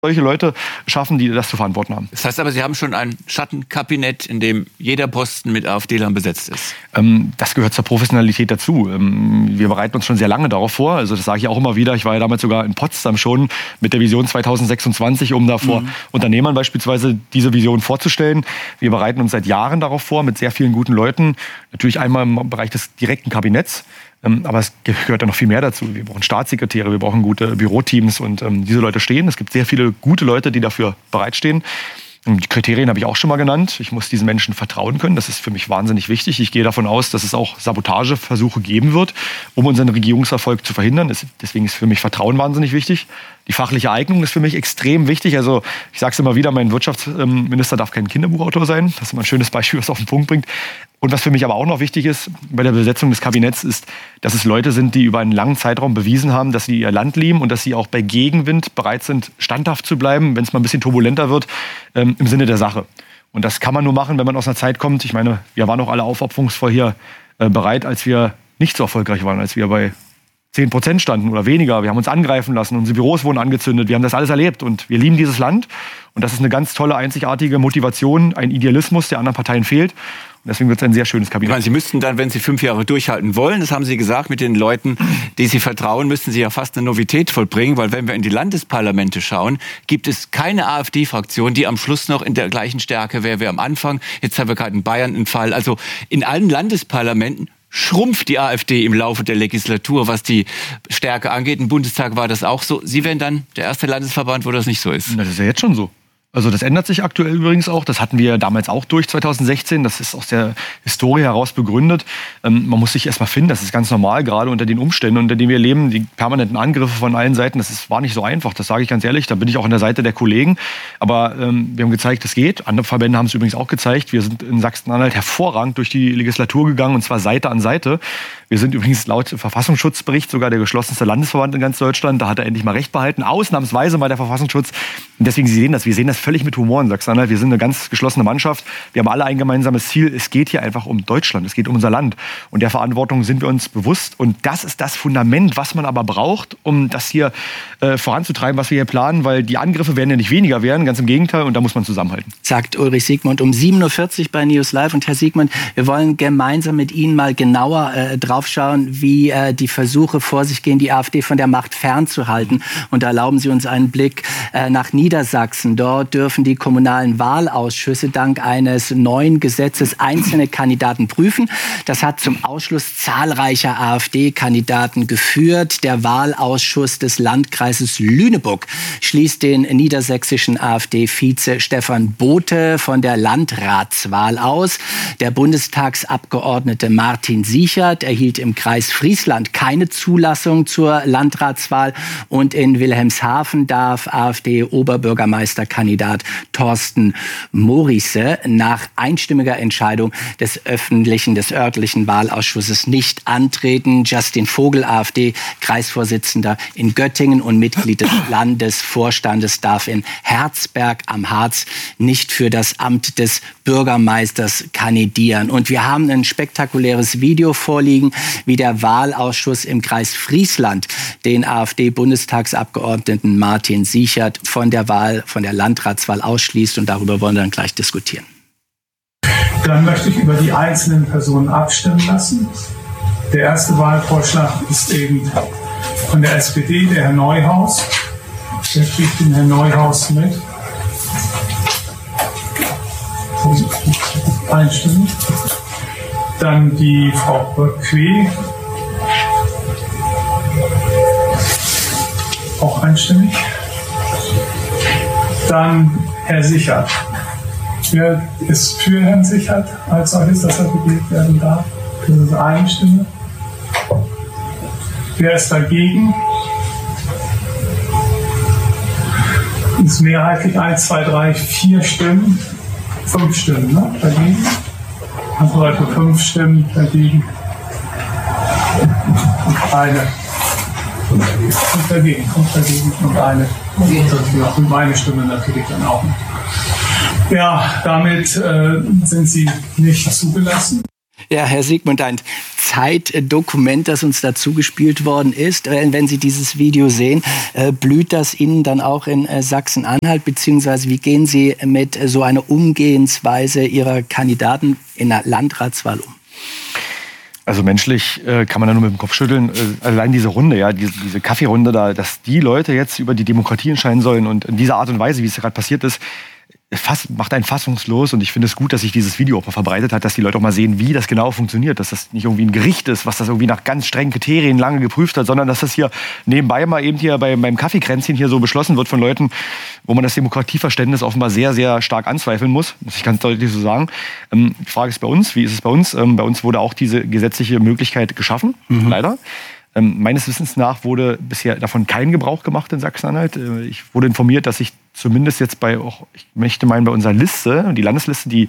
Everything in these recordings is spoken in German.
solche Leute schaffen, die das zu verantworten haben. Das heißt aber, Sie haben schon ein Schattenkabinett, in dem jeder Posten mit AfDlern besetzt ist. Das gehört zur Professionalität dazu. Wir bereiten uns schon sehr lange darauf vor. Also das sage ich auch immer wieder. Ich war ja damals sogar in Potsdam schon mit der Vision 2026, um da vor Unternehmern beispielsweise diese Vision vorzustellen. Wir bereiten uns seit Jahren darauf vor, mit sehr vielen guten Leuten. Natürlich einmal im Bereich des direkten Kabinetts. Aber es gehört ja noch viel mehr dazu. Wir brauchen Staatssekretäre, wir brauchen gute Büroteams und diese Leute stehen. Es gibt sehr viele gute Leute, die dafür bereitstehen. Die Kriterien habe ich auch schon mal genannt. Ich muss diesen Menschen vertrauen können. Das ist für mich wahnsinnig wichtig. Ich gehe davon aus, dass es auch Sabotageversuche geben wird, um unseren Regierungserfolg zu verhindern. Deswegen ist für mich Vertrauen wahnsinnig wichtig. Die fachliche Eignung ist für mich extrem wichtig. Also ich sage es immer wieder, mein Wirtschaftsminister darf kein Kinderbuchautor sein. Das ist immer ein schönes Beispiel, was auf den Punkt bringt. Und was für mich aber auch noch wichtig ist bei der Besetzung des Kabinetts ist, dass es Leute sind, die über einen langen Zeitraum bewiesen haben, dass sie ihr Land lieben und dass sie auch bei Gegenwind bereit sind, standhaft zu bleiben, wenn es mal ein bisschen turbulenter wird, im Sinne der Sache. Und das kann man nur machen, wenn man aus einer Zeit kommt. Ich meine, wir waren auch alle aufopferungsvoll hier bereit, als wir nicht so erfolgreich waren, als wir bei 10% standen oder weniger. Wir haben uns angreifen lassen, unsere Büros wurden angezündet. Wir haben das alles erlebt und wir lieben dieses Land. Und das ist eine ganz tolle, einzigartige Motivation, ein Idealismus, der anderen Parteien fehlt. Und deswegen wird es ein sehr schönes Kabinett. Ich meine, Sie müssten dann, wenn Sie 5 Jahre durchhalten wollen, das haben Sie gesagt, mit den Leuten, die Sie vertrauen, müssten Sie ja fast eine Novität vollbringen. Weil wenn wir in die Landesparlamente schauen, gibt es keine AfD-Fraktion, die am Schluss noch in der gleichen Stärke wäre wie am Anfang. Jetzt haben wir gerade in Bayern einen Fall. Also in allen Landesparlamenten schrumpft die AfD im Laufe der Legislatur, was die Stärke angeht. Im Bundestag war das auch so. Sie wären dann der erste Landesverband, wo das nicht so ist. Das ist ja jetzt schon so. Also das ändert sich aktuell übrigens auch. Das hatten wir damals auch durch 2016. Das ist aus der Historie heraus begründet. Man muss sich erstmal finden. Das ist ganz normal, gerade unter den Umständen, unter denen wir leben. Die permanenten Angriffe von allen Seiten, war nicht so einfach. Das sage ich ganz ehrlich. Da bin ich auch an der Seite der Kollegen. Aber wir haben gezeigt, es geht. Andere Verbände haben es übrigens auch gezeigt. Wir sind in Sachsen-Anhalt hervorragend durch die Legislatur gegangen, und zwar Seite an Seite. Wir sind übrigens laut Verfassungsschutzbericht sogar der geschlossenste Landesverband in ganz Deutschland. Da hat er endlich mal Recht behalten. Ausnahmsweise mal der Verfassungsschutz. Und deswegen, Sie sehen das. Wir sehen das völlig mit Humor in Sachsen-Anhalt. Wir sind eine ganz geschlossene Mannschaft. Wir haben alle ein gemeinsames Ziel. Es geht hier einfach um Deutschland. Es geht um unser Land. Und der Verantwortung sind wir uns bewusst. Und das ist das Fundament, was man aber braucht, um das hier voranzutreiben, was wir hier planen. Weil die Angriffe werden ja nicht weniger werden. Ganz im Gegenteil. Und da muss man zusammenhalten. Sagt Ulrich Siegmund um 7.40 Uhr bei News Live. Und Herr Siegmund, wir wollen gemeinsam mit Ihnen mal genauer draufschauen, wie die Versuche vor sich gehen, die AfD von der Macht fernzuhalten. Und da erlauben Sie uns einen Blick nach Niedersachsen. Dort dürfen die kommunalen Wahlausschüsse dank eines neuen Gesetzes einzelne Kandidaten prüfen. Das hat zum Ausschluss zahlreicher AfD-Kandidaten geführt. Der Wahlausschuss des Landkreises Lüneburg schließt den niedersächsischen AfD-Vize Stefan Bothe von der Landratswahl aus. Der Bundestagsabgeordnete Martin Sichert erhielt im Kreis Friesland keine Zulassung zur Landratswahl. Und in Wilhelmshaven darf AfD-Oberbürgermeisterkandidat Thorsten Morisse nach einstimmiger Entscheidung des örtlichen Wahlausschusses nicht antreten. Justin Vogel, AfD-Kreisvorsitzender in Göttingen und Mitglied des Landesvorstandes, darf in Herzberg am Harz nicht für das Amt des Bürgermeisters kandidieren. Und wir haben ein spektakuläres Video vorliegen, wie der Wahlausschuss im Kreis Friesland den AfD-Bundestagsabgeordneten Martin Sichert von der Landratswahl ausschließt. Und darüber wollen wir dann gleich diskutieren. Dann möchte ich über die einzelnen Personen abstimmen lassen. Der erste Wahlvorschlag ist eben von der SPD, der Herr Neuhaus. Wer kriegt den Herrn Neuhaus mit? Einstimmen. Dann die Frau Böck-Quee. Auch einstimmig. Dann Herr Sichert. Wer ist für Herrn Sichert als solches, dass er gewählt werden darf? Das ist eine Stimme. Wer ist dagegen? Das ist mehrheitlich 1, 2, 3, 4 Stimmen. 5 Stimmen, ne? Dagegen. Also Leute 5 Stimmen dagegen. Und eine. Und dagegen. Und eine. Und meine Stimme natürlich dann auch. Ja, damit sind sie nicht zugelassen. Ja, Herr Siegmund, ein Zeitdokument, das uns dazu gespielt worden ist. Wenn Sie dieses Video sehen, blüht das Ihnen dann auch in Sachsen-Anhalt? Beziehungsweise wie gehen Sie mit so einer Umgehensweise Ihrer Kandidaten in der Landratswahl um? Also menschlich kann man da nur mit dem Kopf schütteln. Allein diese Runde, ja, diese Kaffeerunde da, dass die Leute jetzt über die Demokratie entscheiden sollen und in dieser Art und Weise, wie es gerade passiert ist, macht einen fassungslos. Und ich finde es gut, dass sich dieses Video auch mal verbreitet hat, dass die Leute auch mal sehen, wie das genau funktioniert. Dass das nicht irgendwie ein Gericht ist, was das irgendwie nach ganz strengen Kriterien lange geprüft hat, sondern dass das hier nebenbei mal eben hier beim Kaffeekränzchen hier so beschlossen wird von Leuten, wo man das Demokratieverständnis offenbar sehr, sehr stark anzweifeln muss ich ganz deutlich so sagen. Die Frage ist bei uns, wie ist es bei uns? Bei uns wurde auch diese gesetzliche Möglichkeit geschaffen, leider. Meines Wissens nach wurde bisher davon kein Gebrauch gemacht in Sachsen-Anhalt. Ich wurde informiert, dass sich zumindest jetzt ich möchte meinen, bei unserer Liste, die Landesliste, die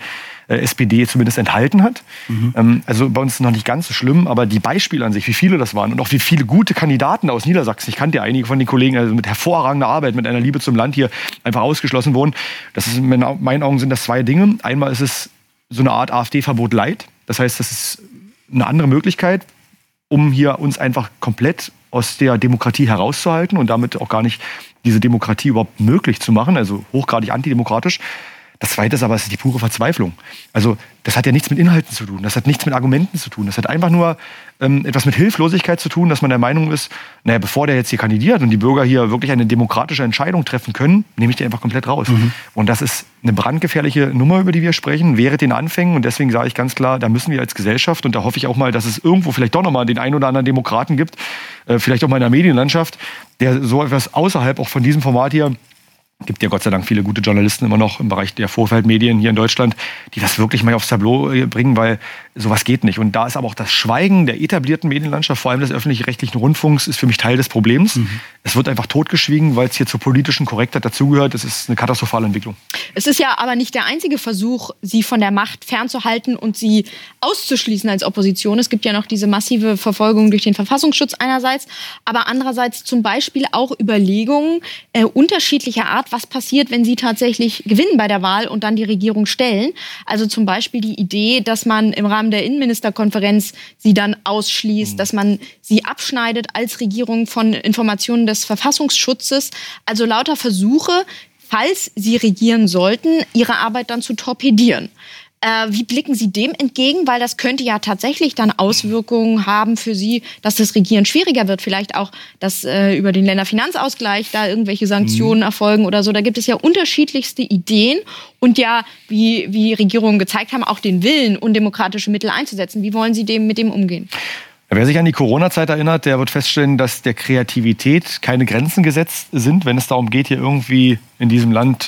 SPD zumindest enthalten hat. Also bei uns ist es noch nicht ganz so schlimm, aber die Beispiele an sich, wie viele das waren und auch wie viele gute Kandidaten aus Niedersachsen, ich kannte ja einige von den Kollegen, also mit hervorragender Arbeit, mit einer Liebe zum Land hier einfach ausgeschlossen wurden. Das ist, in meinen Augen sind das zwei Dinge. Einmal ist es so eine Art AfD-Verbot light. Das heißt, das ist eine andere Möglichkeit, um hier uns einfach komplett aus der Demokratie herauszuhalten und damit auch gar nicht diese Demokratie überhaupt möglich zu machen, also hochgradig antidemokratisch. Das Zweite ist aber, es ist die pure Verzweiflung. Also das hat ja nichts mit Inhalten zu tun, das hat nichts mit Argumenten zu tun, das hat einfach nur etwas mit Hilflosigkeit zu tun, dass man der Meinung ist, naja, bevor der jetzt hier kandidiert und die Bürger hier wirklich eine demokratische Entscheidung treffen können, nehme ich die einfach komplett raus. Und das ist eine brandgefährliche Nummer, über die wir sprechen, während den Anfängen. Und deswegen sage ich ganz klar, da müssen wir als Gesellschaft, und da hoffe ich auch mal, dass es irgendwo vielleicht doch nochmal den einen oder anderen Demokraten gibt, vielleicht auch mal in der Medienlandschaft, der so etwas außerhalb auch von diesem Format hier, gibt ja Gott sei Dank viele gute Journalisten immer noch im Bereich der Vorfeldmedien hier in Deutschland, die das wirklich mal aufs Tableau bringen, weil sowas geht nicht. Und da ist aber auch das Schweigen der etablierten Medienlandschaft, vor allem des öffentlich-rechtlichen Rundfunks, ist für mich Teil des Problems. Es wird einfach totgeschwiegen, weil es hier zur politischen Korrektheit dazugehört. Das ist eine katastrophale Entwicklung. Es ist ja aber nicht der einzige Versuch, sie von der Macht fernzuhalten und sie auszuschließen als Opposition. Es gibt ja noch diese massive Verfolgung durch den Verfassungsschutz einerseits, aber andererseits zum Beispiel auch Überlegungen unterschiedlicher Art, was passiert, wenn sie tatsächlich gewinnen bei der Wahl und dann die Regierung stellen. Also zum Beispiel die Idee, dass man im Rahmen der Innenministerkonferenz sie dann ausschließt, dass man sie abschneidet als Regierung von Informationen des Verfassungsschutzes. Also lauter Versuche, falls sie regieren sollten, ihre Arbeit dann zu torpedieren. Wie blicken Sie dem entgegen? Weil das könnte ja tatsächlich dann Auswirkungen haben für Sie, dass das Regieren schwieriger wird. Vielleicht auch, dass über den Länderfinanzausgleich da irgendwelche Sanktionen erfolgen oder so. Da gibt es ja unterschiedlichste Ideen und ja, wie Regierungen gezeigt haben, auch den Willen, undemokratische Mittel einzusetzen. Wie wollen Sie mit dem umgehen? Wer sich an die Corona-Zeit erinnert, der wird feststellen, dass der Kreativität keine Grenzen gesetzt sind, wenn es darum geht, hier irgendwie in diesem Land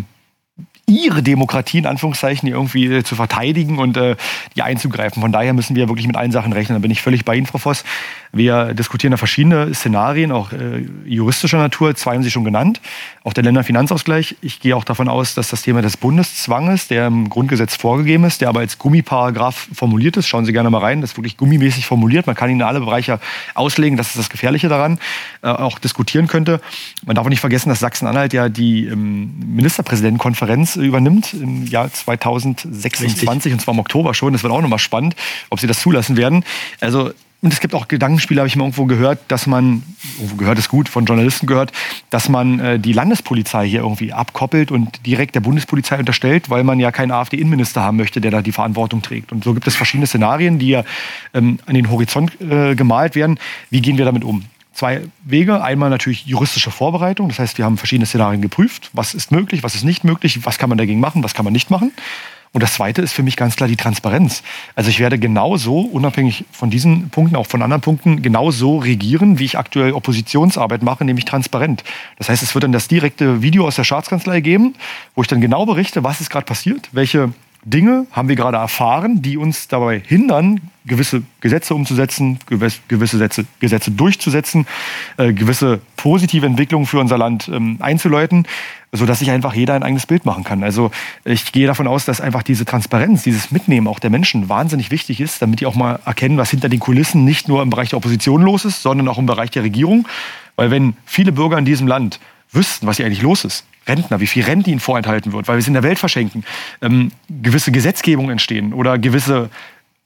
ihre Demokratie in Anführungszeichen irgendwie zu verteidigen und die einzugreifen. Von daher müssen wir wirklich mit allen Sachen rechnen. Da bin ich völlig bei Ihnen, Frau Voss. Wir diskutieren da verschiedene Szenarien, auch juristischer Natur. 2 haben Sie schon genannt. Auch der Länderfinanzausgleich. Ich gehe auch davon aus, dass das Thema des Bundeszwanges, der im Grundgesetz vorgegeben ist, der aber als Gummiparagraph formuliert ist. Schauen Sie gerne mal rein. Das ist wirklich gummimäßig formuliert. Man kann ihn in alle Bereiche auslegen. Das ist das Gefährliche daran. Auch diskutieren könnte. Man darf auch nicht vergessen, dass Sachsen-Anhalt ja die Ministerpräsidentenkonferenz übernimmt im Jahr 2026. Richtig. Und zwar im Oktober schon. Das wird auch nochmal spannend, ob sie das zulassen werden. Also, und es gibt auch Gedankenspiele, habe ich mal irgendwo gehört, dass man, irgendwo gehört ist gut, von Journalisten gehört, dass man die Landespolizei hier irgendwie abkoppelt und direkt der Bundespolizei unterstellt, weil man ja keinen AfD-Innenminister haben möchte, der da die Verantwortung trägt. Und so gibt es verschiedene Szenarien, die ja an den Horizont gemalt werden. Wie gehen wir damit um? 2 Wege. Einmal natürlich juristische Vorbereitung. Das heißt, wir haben verschiedene Szenarien geprüft. Was ist möglich, was ist nicht möglich, was kann man dagegen machen, was kann man nicht machen. Und das Zweite ist für mich ganz klar die Transparenz. Also ich werde genauso, unabhängig von diesen Punkten, auch von anderen Punkten, genauso regieren, wie ich aktuell Oppositionsarbeit mache, nämlich transparent. Das heißt, es wird dann das direkte Video aus der Staatskanzlei geben, wo ich dann genau berichte, was ist gerade passiert, welche Dinge haben wir gerade erfahren, die uns dabei hindern, gewisse Gesetze umzusetzen, gewisse Gesetze durchzusetzen, gewisse positive Entwicklungen für unser Land einzuläuten, sodass sich einfach jeder ein eigenes Bild machen kann. Also ich gehe davon aus, dass einfach diese Transparenz, dieses Mitnehmen auch der Menschen wahnsinnig wichtig ist, damit die auch mal erkennen, was hinter den Kulissen nicht nur im Bereich der Opposition los ist, sondern auch im Bereich der Regierung. Weil wenn viele Bürger in diesem Land wüssten, was hier eigentlich los ist, Rentner, wie viel Rente ihnen vorenthalten wird, weil wir es in der Welt verschenken, gewisse Gesetzgebungen entstehen oder gewisse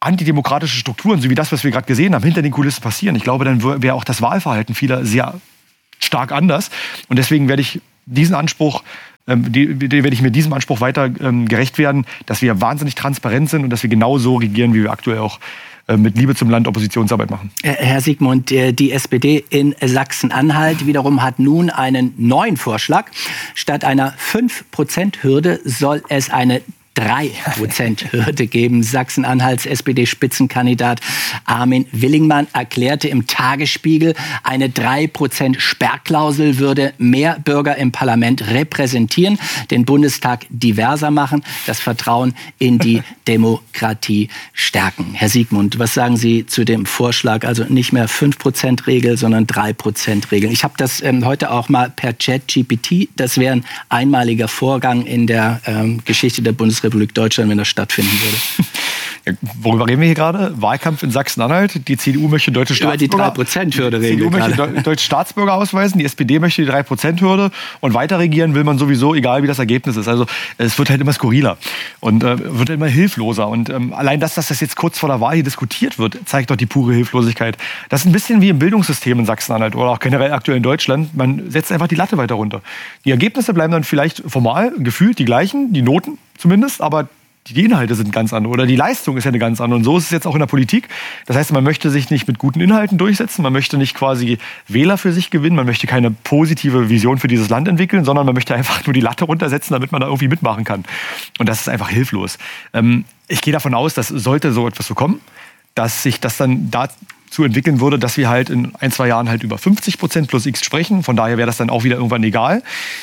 antidemokratische Strukturen, so wie das, was wir gerade gesehen haben, hinter den Kulissen passieren, ich glaube, dann wäre auch das Wahlverhalten vieler sehr stark anders. Und deswegen werde ich diesen Anspruch werde ich mir diesem Anspruch weiter gerecht werden, dass wir wahnsinnig transparent sind und dass wir genau so regieren, wie wir aktuell auch mit Liebe zum Land Oppositionsarbeit machen. Herr Siegmund, die SPD in Sachsen-Anhalt wiederum hat nun einen neuen Vorschlag. Statt einer 5%-Hürde soll es eine 3%-Hürde geben. Sachsen-Anhalts SPD-Spitzenkandidat Armin Willingmann erklärte im Tagesspiegel, eine 3% Sperrklausel würde mehr Bürger im Parlament repräsentieren, den Bundestag diverser machen, das Vertrauen in die Demokratie stärken. Herr Siegmund, was sagen Sie zu dem Vorschlag? Also nicht mehr 5%-Regel, sondern 3%-Regel. Ich habe das heute auch mal per Chat-GPT. Das wäre ein einmaliger Vorgang in der Geschichte der Bundesrepublik Deutschland, wenn das stattfinden würde. Ja, worüber reden wir hier gerade? Wahlkampf in Sachsen-Anhalt. Die CDU möchte deutsche Staatsbürger. Über die 3%-Hürde reden. Die CDU möchte deutsche Staatsbürger ausweisen. Die SPD möchte die 3%-Hürde. Und weiter regieren will man sowieso, egal wie das Ergebnis ist. Also es wird halt immer skurriler und wird immer hilfloser. Und allein dass das jetzt kurz vor der Wahl hier diskutiert wird, zeigt doch die pure Hilflosigkeit. Das ist ein bisschen wie im Bildungssystem in Sachsen-Anhalt oder auch generell aktuell in Deutschland. Man setzt einfach die Latte weiter runter. Die Ergebnisse bleiben dann vielleicht formal gefühlt die gleichen, die Noten zumindest, aber die Inhalte sind ganz andere oder die Leistung ist ja eine ganz andere. Und so ist es jetzt auch in der Politik. Das heißt, man möchte sich nicht mit guten Inhalten durchsetzen, man möchte nicht quasi Wähler für sich gewinnen, man möchte keine positive Vision für dieses Land entwickeln, sondern man möchte einfach nur die Latte runtersetzen, damit man da irgendwie mitmachen kann. Und das ist einfach hilflos. Ich gehe davon aus, dass sollte so etwas so kommen, dass sich das dann dazu entwickeln würde, dass wir halt in 1-2 Jahren halt über 50% plus X sprechen. Von daher wäre das dann auch wieder irgendwann egal.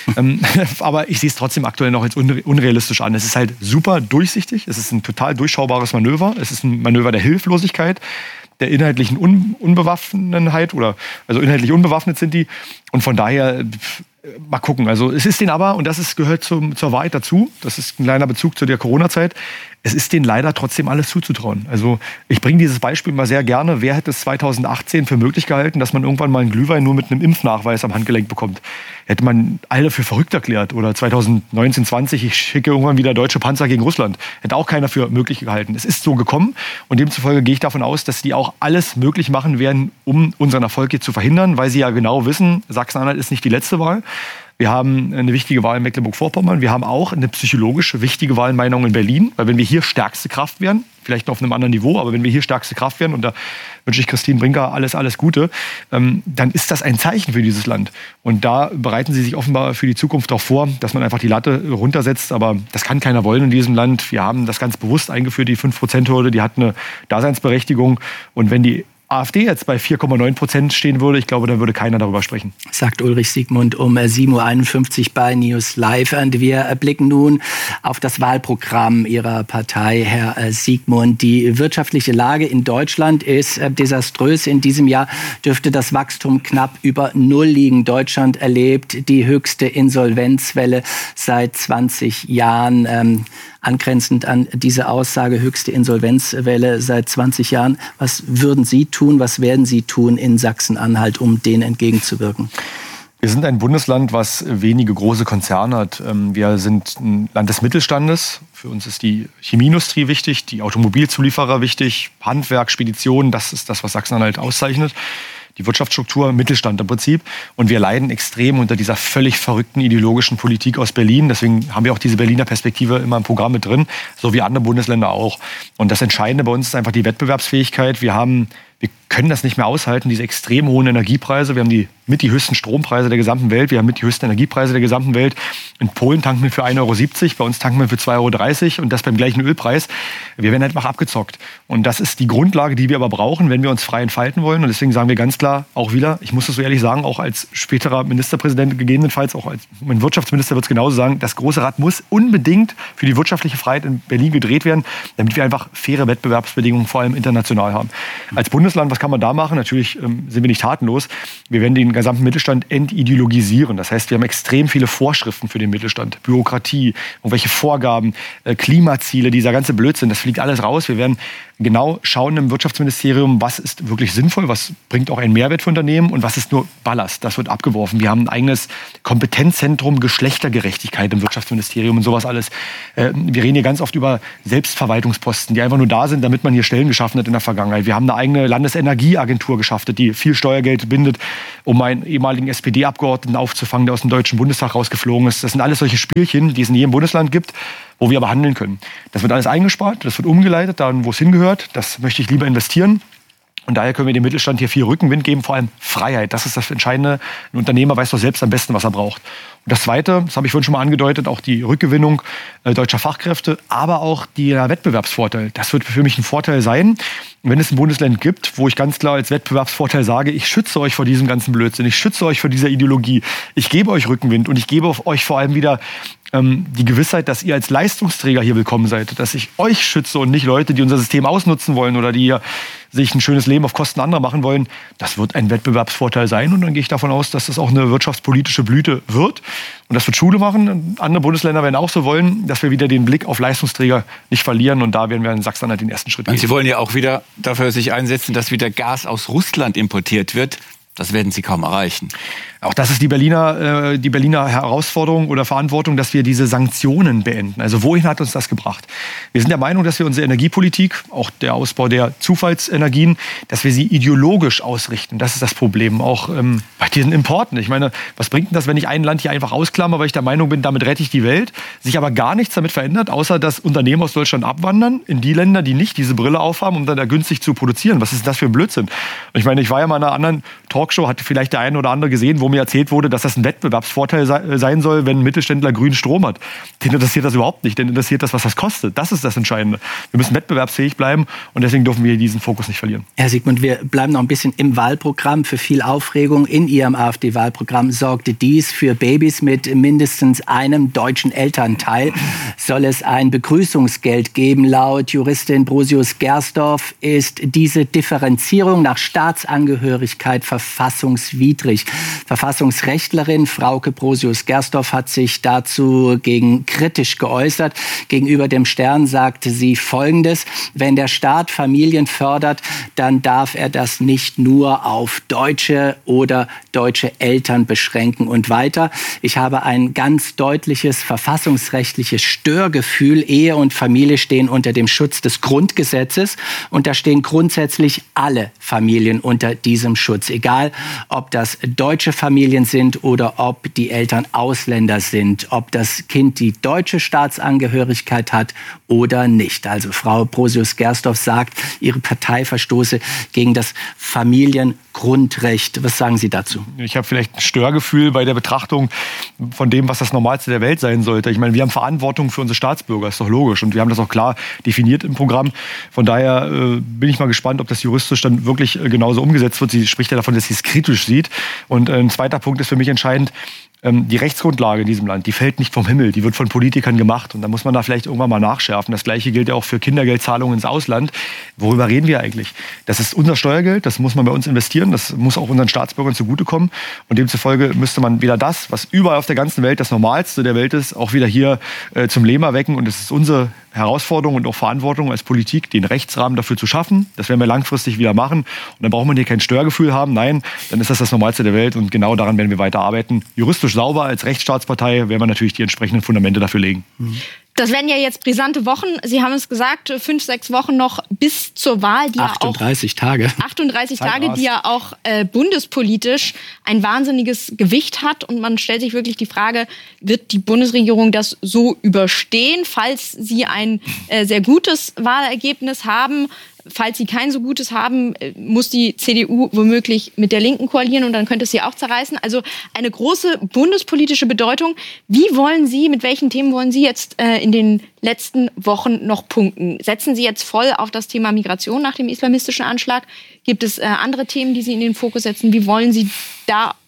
Aber ich sehe es trotzdem aktuell noch als unrealistisch an. Es ist halt super durchsichtig. Es ist ein total durchschaubares Manöver. Es ist ein Manöver der Hilflosigkeit, der inhaltlichen Unbewaffnenheit also inhaltlich unbewaffnet sind die. Und von daher mal gucken. Also es ist denen aber, und das gehört zur Wahrheit dazu, das ist ein kleiner Bezug zu der Corona-Zeit, es ist denen leider trotzdem alles zuzutrauen. Also ich bringe dieses Beispiel mal sehr gerne. Wer hätte es 2018 für möglich gehalten, dass man irgendwann mal einen Glühwein nur mit einem Impfnachweis am Handgelenk bekommt? Hätte man alle für verrückt erklärt. Oder 2019, 20, ich schicke irgendwann wieder deutsche Panzer gegen Russland. Hätte auch keiner für möglich gehalten. Es ist so gekommen und demzufolge gehe ich davon aus, dass die auch alles möglich machen werden, um unseren Erfolg hier zu verhindern, weil sie ja genau wissen, Sachsen-Anhalt ist nicht die letzte Wahl. Wir haben eine wichtige Wahl in Mecklenburg-Vorpommern. Wir haben auch eine psychologisch wichtige Wahl in Meinung in Berlin. Weil wenn wir hier stärkste Kraft wären, vielleicht noch auf einem anderen Niveau, aber wenn wir hier stärkste Kraft wären, und da wünsche ich Christine Brinker alles Gute, dann ist das ein Zeichen für dieses Land. Und da bereiten sie sich offenbar für die Zukunft auch vor, dass man einfach die Latte runtersetzt. Aber das kann keiner wollen in diesem Land. Wir haben das ganz bewusst eingeführt, die 5%-Hürde, die hat eine Daseinsberechtigung. Und wenn die AfD jetzt bei 4,9% stehen würde, ich glaube, dann würde keiner darüber sprechen. Sagt Ulrich Siegmund um 7.51 Uhr bei News Live. Und wir blicken nun auf das Wahlprogramm Ihrer Partei, Herr Siegmund. Die wirtschaftliche Lage in Deutschland ist desaströs. In diesem Jahr dürfte das Wachstum knapp über Null liegen. Deutschland erlebt die höchste Insolvenzwelle seit 20 Jahren. Angrenzend an diese Aussage, höchste Insolvenzwelle seit 20 Jahren. Was würden Sie tun, was werden Sie tun in Sachsen-Anhalt, um denen entgegenzuwirken? Wir sind ein Bundesland, was wenige große Konzerne hat. Wir sind ein Land des Mittelstandes. Für uns ist die Chemieindustrie wichtig, die Automobilzulieferer wichtig, Handwerk, Spedition, das ist das, was Sachsen-Anhalt auszeichnet. Die Wirtschaftsstruktur, Mittelstand im Prinzip. Und wir leiden extrem unter dieser völlig verrückten ideologischen Politik aus Berlin. Deswegen haben wir auch diese Berliner Perspektive immer im Programm mit drin, so wie andere Bundesländer auch. Und das Entscheidende bei uns ist einfach die Wettbewerbsfähigkeit. Wir können das nicht mehr aushalten, diese extrem hohen Energiepreise. Wir haben mit die höchsten Strompreise der gesamten Welt. Wir haben mit die höchsten Energiepreise der gesamten Welt. In Polen tanken wir für 1,70 €, bei uns tanken wir für 2,30 € und das beim gleichen Ölpreis. Wir werden einfach abgezockt. Und das ist die Grundlage, die wir aber brauchen, wenn wir uns frei entfalten wollen. Und deswegen sagen wir ganz klar auch wieder, ich muss das so ehrlich sagen, auch als späterer Ministerpräsident gegebenenfalls, auch als mein Wirtschaftsminister wird es genauso sagen, das große Rad muss unbedingt für die wirtschaftliche Freiheit in Berlin gedreht werden, damit wir einfach faire Wettbewerbsbedingungen, vor allem international haben. Als Bundesland, was kann man da machen? Natürlich sind wir nicht tatenlos. Wir werden den gesamten Mittelstand entideologisieren. Das heißt, wir haben extrem viele Vorschriften für den Mittelstand. Bürokratie, irgendwelche Vorgaben, Klimaziele, dieser ganze Blödsinn, das fliegt alles raus. Wir werden genau schauen im Wirtschaftsministerium, was ist wirklich sinnvoll, was bringt auch einen Mehrwert für Unternehmen und was ist nur Ballast. Das wird abgeworfen. Wir haben ein eigenes Kompetenzzentrum Geschlechtergerechtigkeit im Wirtschaftsministerium und sowas alles. Wir reden hier ganz oft über Selbstverwaltungsposten, die einfach nur da sind, damit man hier Stellen geschaffen hat in der Vergangenheit. Wir haben eine eigene Landesenergieagentur geschafft, die viel Steuergeld bindet, um einen ehemaligen SPD-Abgeordneten aufzufangen, der aus dem Deutschen Bundestag rausgeflogen ist. Das sind alles solche Spielchen, die es in jedem Bundesland gibt, wo wir aber handeln können. Das wird alles eingespart, das wird umgeleitet, da wo es hingehört. Das möchte ich lieber investieren. Und daher können wir dem Mittelstand hier viel Rückenwind geben, vor allem Freiheit. Das ist das Entscheidende. Ein Unternehmer weiß doch selbst am besten, was er braucht. Und das Zweite, das habe ich vorhin schon mal angedeutet, auch die Rückgewinnung deutscher Fachkräfte, aber auch der Wettbewerbsvorteil. Das wird für mich ein Vorteil sein, wenn es ein Bundesland gibt, wo ich ganz klar als Wettbewerbsvorteil sage, ich schütze euch vor diesem ganzen Blödsinn, ich schütze euch vor dieser Ideologie, ich gebe euch Rückenwind und ich gebe euch vor allem wieder die Gewissheit, dass ihr als Leistungsträger hier willkommen seid, dass ich euch schütze und nicht Leute, die unser System ausnutzen wollen oder die hier sich ein schönes Leben auf Kosten anderer machen wollen. Das wird ein Wettbewerbsvorteil sein und dann gehe ich davon aus, dass das auch eine wirtschaftspolitische Blüte wird. Und das wird Schule machen. Andere Bundesländer werden auch so wollen, dass wir wieder den Blick auf Leistungsträger nicht verlieren. Und da werden wir in Sachsen-Anhalt den ersten Schritt gehen. Und Sie wollen ja auch wieder dafür sich einsetzen, dass wieder Gas aus Russland importiert wird. Das werden Sie kaum erreichen. Auch das ist die Berliner Herausforderung oder Verantwortung, dass wir diese Sanktionen beenden. Also wohin hat uns das gebracht? Wir sind der Meinung, dass wir unsere Energiepolitik, auch der Ausbau der Zufallsenergien, dass wir sie ideologisch ausrichten. Das ist das Problem. Auch bei diesen Importen. Ich meine, was bringt denn das, wenn ich ein Land hier einfach ausklammer, weil ich der Meinung bin, damit rette ich die Welt, sich aber gar nichts damit verändert, außer dass Unternehmen aus Deutschland abwandern in die Länder, die nicht diese Brille aufhaben, um dann da günstig zu produzieren. Was ist das für ein Blödsinn? Und ich meine, ich war ja mal in einer anderen Talkshow, hat vielleicht der eine oder andere gesehen, wo mir erzählt wurde, dass das ein Wettbewerbsvorteil sein soll, wenn ein Mittelständler grünen Strom hat. Den interessiert das überhaupt nicht. Den interessiert das, was das kostet. Das ist das Entscheidende. Wir müssen wettbewerbsfähig bleiben und deswegen dürfen wir diesen Fokus nicht verlieren. Herr Siegmund, wir bleiben noch ein bisschen im Wahlprogramm. Für viel Aufregung in Ihrem AfD-Wahlprogramm sorgte dies: Für Babys mit mindestens einem deutschen Elternteil soll es ein Begrüßungsgeld geben. Laut Juristin Brosius-Gersdorf ist diese Differenzierung nach Staatsangehörigkeit verfassungswidrig. Verfassungsrechtlerin Frauke Brosius-Gersdorf hat sich dazu kritisch geäußert. Gegenüber dem Stern sagte sie Folgendes: Wenn der Staat Familien fördert, dann darf er das nicht nur auf Deutsche oder deutsche Eltern beschränken. Und weiter: Ich habe ein ganz deutliches verfassungsrechtliches Störgefühl. Ehe und Familie stehen unter dem Schutz des Grundgesetzes und da stehen grundsätzlich alle Familien unter diesem Schutz. Egal, ob das deutsche Familien sind oder ob die Eltern Ausländer sind, ob das Kind die deutsche Staatsangehörigkeit hat oder nicht. Also Frau Brosius-Gersdorf sagt, ihre Partei verstoße gegen das Familiengrundrecht. Was sagen Sie dazu? Ich habe vielleicht ein Störgefühl bei der Betrachtung von dem, was das Normalste der Welt sein sollte. Ich meine, wir haben Verantwortung für unsere Staatsbürger, ist doch logisch. Und wir haben das auch klar definiert im Programm. Von daher bin ich mal gespannt, ob das juristisch dann wirklich genauso umgesetzt wird. Sie spricht ja davon, dass sie es kritisch sieht. Und ein zweiter Punkt ist für mich entscheidend: Die Rechtsgrundlage in diesem Land, die fällt nicht vom Himmel, die wird von Politikern gemacht. Und da muss man da vielleicht irgendwann mal nachschärfen. Das Gleiche gilt ja auch für Kindergeldzahlungen ins Ausland. Worüber reden wir eigentlich? Das ist unser Steuergeld, das muss man bei uns investieren, das muss auch unseren Staatsbürgern zugutekommen. Und demzufolge müsste man wieder das, was überall auf der ganzen Welt das Normalste der Welt ist, auch wieder hier zum Leben erwecken. Und es ist unsere Herausforderung und auch Verantwortung als Politik, den Rechtsrahmen dafür zu schaffen. Das werden wir langfristig wieder machen. Und dann braucht man hier kein Störgefühl haben. Nein, dann ist das Normalste der Welt. Und genau daran werden wir weiter arbeiten. Juristisch sauber als Rechtsstaatspartei werden wir natürlich die entsprechenden Fundamente dafür legen. Das werden ja jetzt brisante Wochen. Sie haben es gesagt, 5-6 Wochen noch bis zur Wahl. Die 38 Tage. 38 Tage, die ja auch bundespolitisch ein wahnsinniges Gewicht hat. Und man stellt sich wirklich die Frage, wird die Bundesregierung das so überstehen, falls sie ein sehr gutes Wahlergebnis haben? Falls sie kein so gutes haben, muss die CDU womöglich mit der Linken koalieren und dann könnte es sie auch zerreißen. Also eine große bundespolitische Bedeutung. Wie wollen Sie, mit welchen Themen wollen Sie jetzt in den letzten Wochen noch punkten? Setzen Sie jetzt voll auf das Thema Migration nach dem islamistischen Anschlag? Gibt es andere Themen, die Sie in den Fokus setzen? Wie wollen Sie da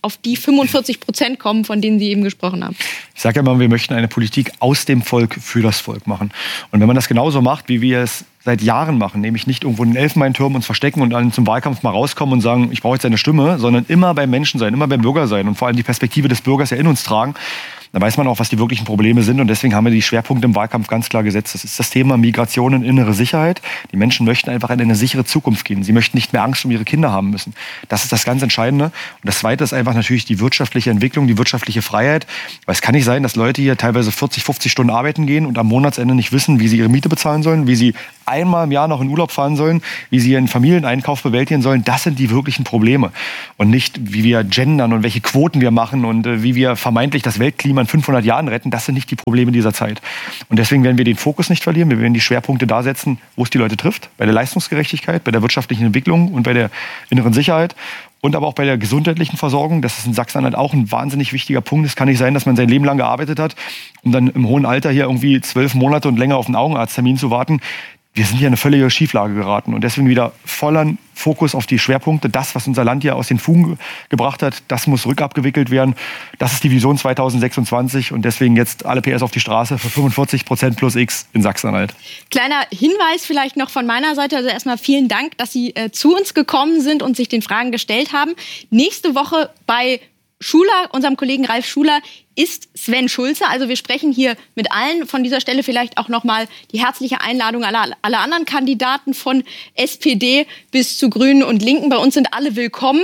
auf die 45% kommen, von denen Sie eben gesprochen haben? Ich sage ja immer, wir möchten eine Politik aus dem Volk für das Volk machen. Und wenn man das genauso macht, wie wir es seit Jahren machen, nämlich nicht irgendwo in den Elfenbeinturm uns verstecken und dann zum Wahlkampf mal rauskommen und sagen, ich brauche jetzt eine Stimme, sondern immer beim Menschen sein, immer beim Bürger sein und vor allem die Perspektive des Bürgers ja in uns tragen, dann weiß man auch, was die wirklichen Probleme sind. Und deswegen haben wir die Schwerpunkte im Wahlkampf ganz klar gesetzt. Das ist das Thema Migration und innere Sicherheit. Die Menschen möchten einfach in eine sichere Zukunft gehen. Sie möchten nicht mehr Angst um ihre Kinder haben müssen. Das ist das ganz Entscheidende. Und das Zweite ist einfach natürlich die wirtschaftliche Entwicklung, die wirtschaftliche Freiheit. Weil es kann nicht sein, dass Leute hier teilweise 40, 50 Stunden arbeiten gehen und am Monatsende nicht wissen, wie sie ihre Miete bezahlen sollen, wie sie einmal im Jahr noch in Urlaub fahren sollen, wie sie ihren Familieneinkauf bewältigen sollen. Das sind die wirklichen Probleme. Und nicht, wie wir gendern und welche Quoten wir machen und wie wir vermeintlich das Weltklima in 500 Jahren retten. Das sind nicht die Probleme dieser Zeit. Und deswegen werden wir den Fokus nicht verlieren. Wir werden die Schwerpunkte da setzen, wo es die Leute trifft. Bei der Leistungsgerechtigkeit, bei der wirtschaftlichen Entwicklung und bei der inneren Sicherheit. Und aber auch bei der gesundheitlichen Versorgung. Das ist in Sachsen-Anhalt auch ein wahnsinnig wichtiger Punkt. Es kann nicht sein, dass man sein Leben lang gearbeitet hat, um dann im hohen Alter hier irgendwie 12 Monate und länger auf einen Augenarzttermin zu warten. Wir sind hier in eine völlige Schieflage geraten. Und deswegen wieder voller Fokus auf die Schwerpunkte. Das, was unser Land hier aus den Fugen gebracht hat, das muss rückabgewickelt werden. Das ist die Vision 2026. Und deswegen jetzt alle PS auf die Straße für 45% plus X in Sachsen-Anhalt. Kleiner Hinweis vielleicht noch von meiner Seite. Also erstmal vielen Dank, dass Sie zu uns gekommen sind und sich den Fragen gestellt haben. Nächste Woche bei Schuler, unserem Kollegen Ralf Schuler, ist Sven Schulze. Also wir sprechen hier mit allen. Von dieser Stelle vielleicht auch nochmal die herzliche Einladung aller anderen Kandidaten von SPD bis zu Grünen und Linken. Bei uns sind alle willkommen.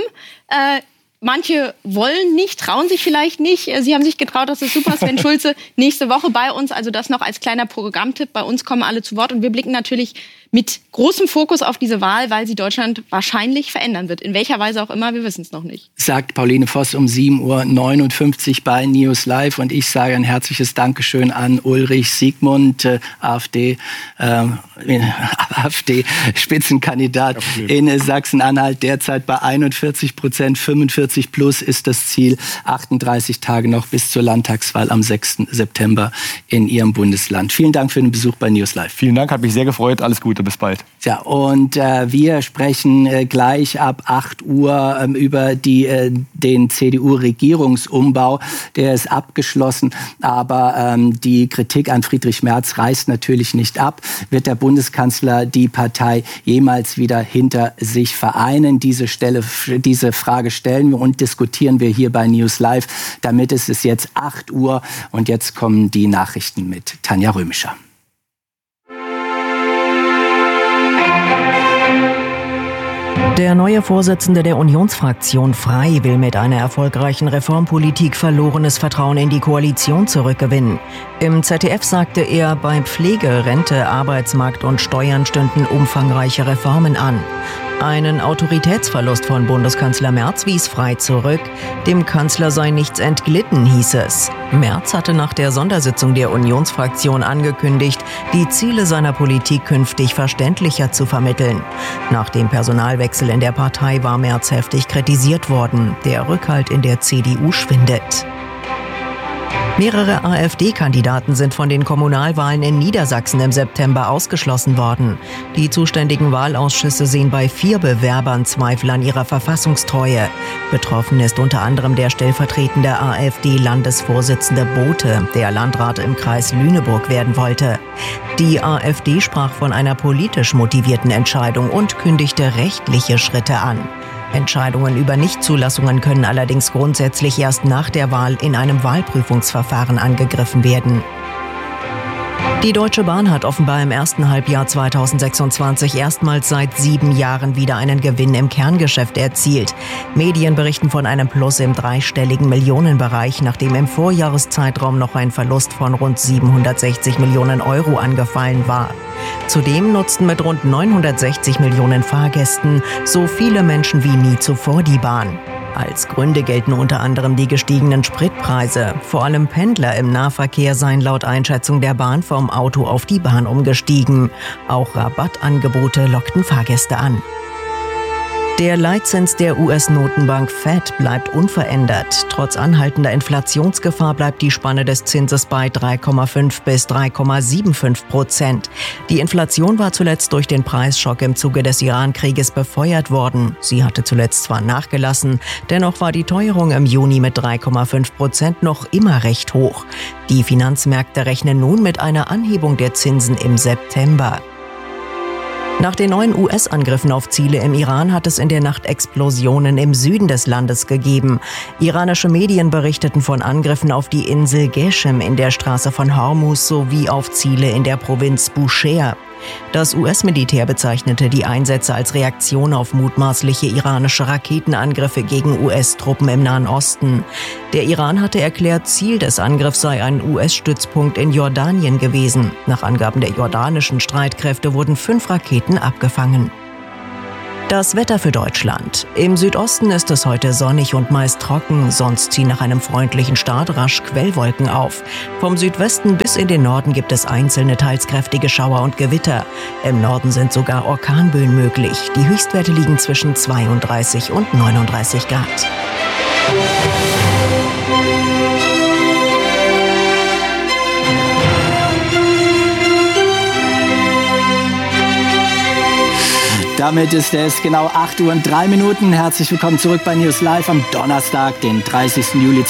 Manche wollen nicht, trauen sich vielleicht nicht. Sie haben sich getraut, das ist super. Sven Schulze nächste Woche bei uns. Also das noch als kleiner Programmtipp. Bei uns kommen alle zu Wort. Und wir blicken natürlich mit großem Fokus auf diese Wahl, weil sie Deutschland wahrscheinlich verändern wird. In welcher Weise auch immer, wir wissen es noch nicht. Sagt Pauline Voss um 7:59 Uhr bei News Live. Und ich sage ein herzliches Dankeschön an Ulrich Siegmund, AfD-Spitzenkandidat in Sachsen-Anhalt. Derzeit bei 41%, 45 plus ist das Ziel. 38 Tage noch bis zur Landtagswahl am 6. September in Ihrem Bundesland. Vielen Dank für den Besuch bei News Live. Vielen Dank, hat mich sehr gefreut. Alles Gute, bis bald. Ja, und wir sprechen gleich ab 8 Uhr über den CDU-Regierungsumbau. Der ist abgeschlossen, aber die Kritik an Friedrich Merz reißt natürlich nicht ab. Wird der Bundeskanzler die Partei jemals wieder hinter sich vereinen? Diese Frage stellen wir und diskutieren wir hier bei News Live. Damit ist es jetzt 8 Uhr und jetzt kommen die Nachrichten mit Tanja Römischer. Der neue Vorsitzende der Unionsfraktion Frei will mit einer erfolgreichen Reformpolitik verlorenes Vertrauen in die Koalition zurückgewinnen. Im ZDF sagte er, bei Pflege, Rente, Arbeitsmarkt und Steuern stünden umfangreiche Reformen an. Einen Autoritätsverlust von Bundeskanzler Merz wies Frei zurück. Dem Kanzler sei nichts entglitten, hieß es. Merz hatte nach der Sondersitzung der Unionsfraktion angekündigt, die Ziele seiner Politik künftig verständlicher zu vermitteln. Nach dem Personalwechsel in der Partei war Merz heftig kritisiert worden. Der Rückhalt in der CDU schwindet. Mehrere AfD-Kandidaten sind von den Kommunalwahlen in Niedersachsen im September ausgeschlossen worden. Die zuständigen Wahlausschüsse sehen bei 4 Bewerbern Zweifel an ihrer Verfassungstreue. Betroffen ist unter anderem der stellvertretende AfD-Landesvorsitzende Bote, der Landrat im Kreis Lüneburg werden wollte. Die AfD sprach von einer politisch motivierten Entscheidung und kündigte rechtliche Schritte an. Entscheidungen über Nichtzulassungen können allerdings grundsätzlich erst nach der Wahl in einem Wahlprüfungsverfahren angegriffen werden. Die Deutsche Bahn hat offenbar im ersten Halbjahr 2026 erstmals seit 7 Jahren wieder einen Gewinn im Kerngeschäft erzielt. Medien berichten von einem Plus im dreistelligen Millionenbereich, nachdem im Vorjahreszeitraum noch ein Verlust von rund 760 Millionen Euro angefallen war. Zudem nutzten mit rund 960 Millionen Fahrgästen so viele Menschen wie nie zuvor die Bahn. Als Gründe gelten unter anderem die gestiegenen Spritpreise. Vor allem Pendler im Nahverkehr seien laut Einschätzung der Bahn vom Auto auf die Bahn umgestiegen. Auch Rabattangebote lockten Fahrgäste an. Der Leitzins der US-Notenbank Fed bleibt unverändert. Trotz anhaltender Inflationsgefahr bleibt die Spanne des Zinses bei 3,5 bis 3,75%. Die Inflation war zuletzt durch den Preisschock im Zuge des Iran-Krieges befeuert worden. Sie hatte zuletzt zwar nachgelassen, dennoch war die Teuerung im Juni mit 3,5% noch immer recht hoch. Die Finanzmärkte rechnen nun mit einer Anhebung der Zinsen im September. Nach den neuen US-Angriffen auf Ziele im Iran hat es in der Nacht Explosionen im Süden des Landes gegeben. Iranische Medien berichteten von Angriffen auf die Insel Geshem in der Straße von Hormuz sowie auf Ziele in der Provinz Bushehr. Das US-Militär bezeichnete die Einsätze als Reaktion auf mutmaßliche iranische Raketenangriffe gegen US-Truppen im Nahen Osten. Der Iran hatte erklärt, Ziel des Angriffs sei ein US-Stützpunkt in Jordanien gewesen. Nach Angaben der jordanischen Streitkräfte wurden 5 Raketen abgefangen. Das Wetter für Deutschland. Im Südosten ist es heute sonnig und meist trocken, sonst ziehen nach einem freundlichen Start rasch Quellwolken auf. Vom Südwesten bis in den Norden gibt es einzelne teils kräftige Schauer und Gewitter. Im Norden sind sogar Orkanböen möglich. Die Höchstwerte liegen zwischen 32 und 39 Grad. Damit ist es genau 8:03 Uhr. Herzlich willkommen zurück bei News Live am Donnerstag, den 30. Juli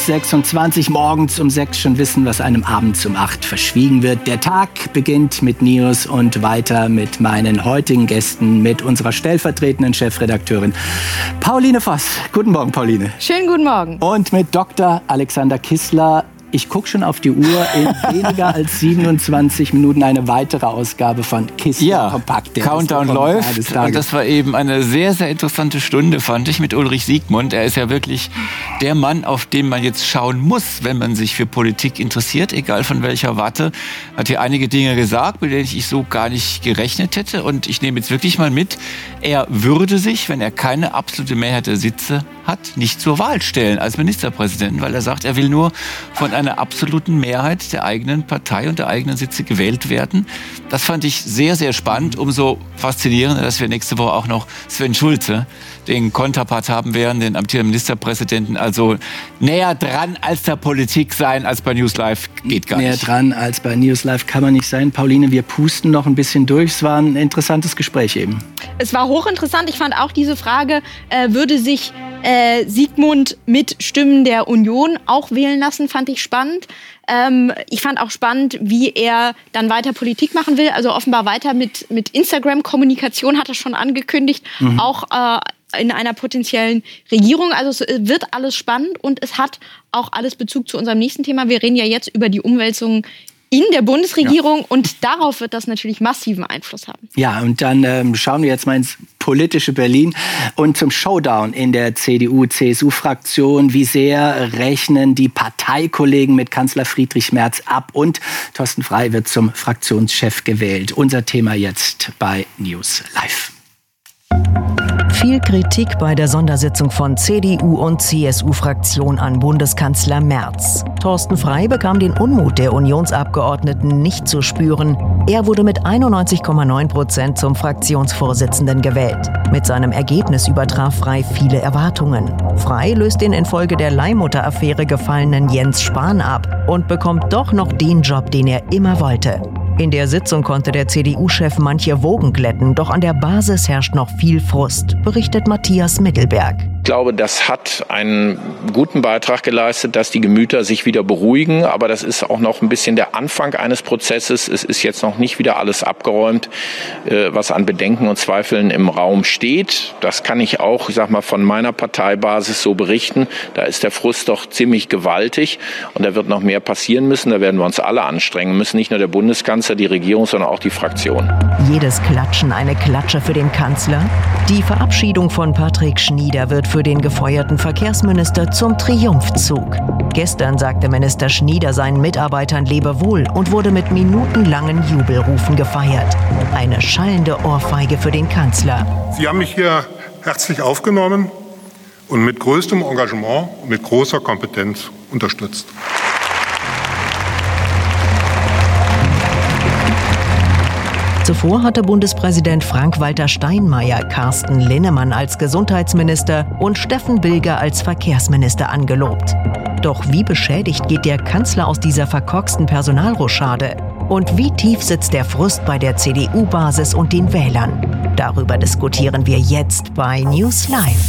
2026. Morgens um 6 schon wissen, was einem abends um 8 verschwiegen wird. Der Tag beginnt mit News und weiter mit meinen heutigen Gästen, mit unserer stellvertretenden Chefredakteurin Pauline Voss. Guten Morgen, Pauline. Schönen guten Morgen. Und mit Dr. Alexander Kissler. Ich gucke schon auf die Uhr, in weniger als 27 Minuten eine weitere Ausgabe von Kissler Kompakt. Countdown läuft. Und das war eben eine sehr, sehr interessante Stunde, fand ich, mit Ulrich Siegmund. Er ist ja wirklich der Mann, auf den man jetzt schauen muss, wenn man sich für Politik interessiert, egal von welcher Warte. Hat hier einige Dinge gesagt, mit denen ich so gar nicht gerechnet hätte. Und ich nehme jetzt wirklich mal mit, er würde sich, wenn er keine absolute Mehrheit der Sitze hat, nicht zur Wahl stellen als Ministerpräsident, weil er sagt, er will nur von einer absoluten Mehrheit der eigenen Partei und der eigenen Sitze gewählt werden. Das fand ich sehr, sehr spannend. Umso faszinierender, dass wir nächste Woche auch noch Sven Schulze, den Konterpart haben werden, den amtierenden Ministerpräsidenten. Also näher dran als der Politik sein, als bei News Live geht gar nicht. Näher dran als bei News Live kann man nicht sein. Pauline, wir pusten noch ein bisschen durch. Es war ein interessantes Gespräch eben. Es war hochinteressant. Ich fand auch diese Frage, würde sich Siegmund mit Stimmen der Union auch wählen lassen, fand ich spannend. Ich fand auch spannend, wie er dann weiter Politik machen will. Also offenbar weiter mit Instagram-Kommunikation hat er schon angekündigt, auch in einer potenziellen Regierung. Also es wird alles spannend und es hat auch alles Bezug zu unserem nächsten Thema. Wir reden ja jetzt über die Umwälzung in der Bundesregierung und darauf wird das natürlich massiven Einfluss haben. Ja, und dann schauen wir jetzt mal ins politische Berlin und zum Showdown in der CDU-CSU-Fraktion. Wie sehr rechnen die Parteikollegen mit Kanzler Friedrich Merz ab? Und Thorsten Frey wird zum Fraktionschef gewählt. Unser Thema jetzt bei News Live. Viel Kritik bei der Sondersitzung von CDU und CSU-Fraktion an Bundeskanzler Merz. Thorsten Frey bekam den Unmut der Unionsabgeordneten nicht zu spüren. Er wurde mit 91,9% zum Fraktionsvorsitzenden gewählt. Mit seinem Ergebnis übertraf Frey viele Erwartungen. Frey löst den infolge der Leihmutter-Affäre gefallenen Jens Spahn ab und bekommt doch noch den Job, den er immer wollte. In der Sitzung konnte der CDU-Chef manche Wogen glätten, doch an der Basis herrscht noch viel Frust, berichtet Matthias Mittelberg. Ich glaube, das hat einen guten Beitrag geleistet, dass die Gemüter sich wieder beruhigen. Aber das ist auch noch ein bisschen der Anfang eines Prozesses. Es ist jetzt noch nicht wieder alles abgeräumt, was an Bedenken und Zweifeln im Raum steht. Das kann ich auch, von meiner Parteibasis so berichten. Da ist der Frust doch ziemlich gewaltig. Und da wird noch mehr passieren müssen. Da werden wir uns alle anstrengen müssen. Nicht nur der Bundeskanzler, die Regierung, sondern auch die Fraktion. Jedes Klatschen eine Klatsche für den Kanzler. Die Verabschiedung von Patrick Schnieder wird für den gefeuerten Verkehrsminister zum Triumphzug. Gestern sagte Minister Schnieder seinen Mitarbeitern Lebewohl und wurde mit minutenlangen Jubelrufen gefeiert. Eine schallende Ohrfeige für den Kanzler. Sie haben mich hier herzlich aufgenommen und mit größtem Engagement und mit großer Kompetenz unterstützt. Zuvor hatte Bundespräsident Frank-Walter Steinmeier Carsten Linnemann als Gesundheitsminister und Steffen Bilger als Verkehrsminister angelobt. Doch wie beschädigt geht der Kanzler aus dieser verkorksten Personalrochade? Und wie tief sitzt der Frust bei der CDU-Basis und den Wählern? Darüber diskutieren wir jetzt bei News Live.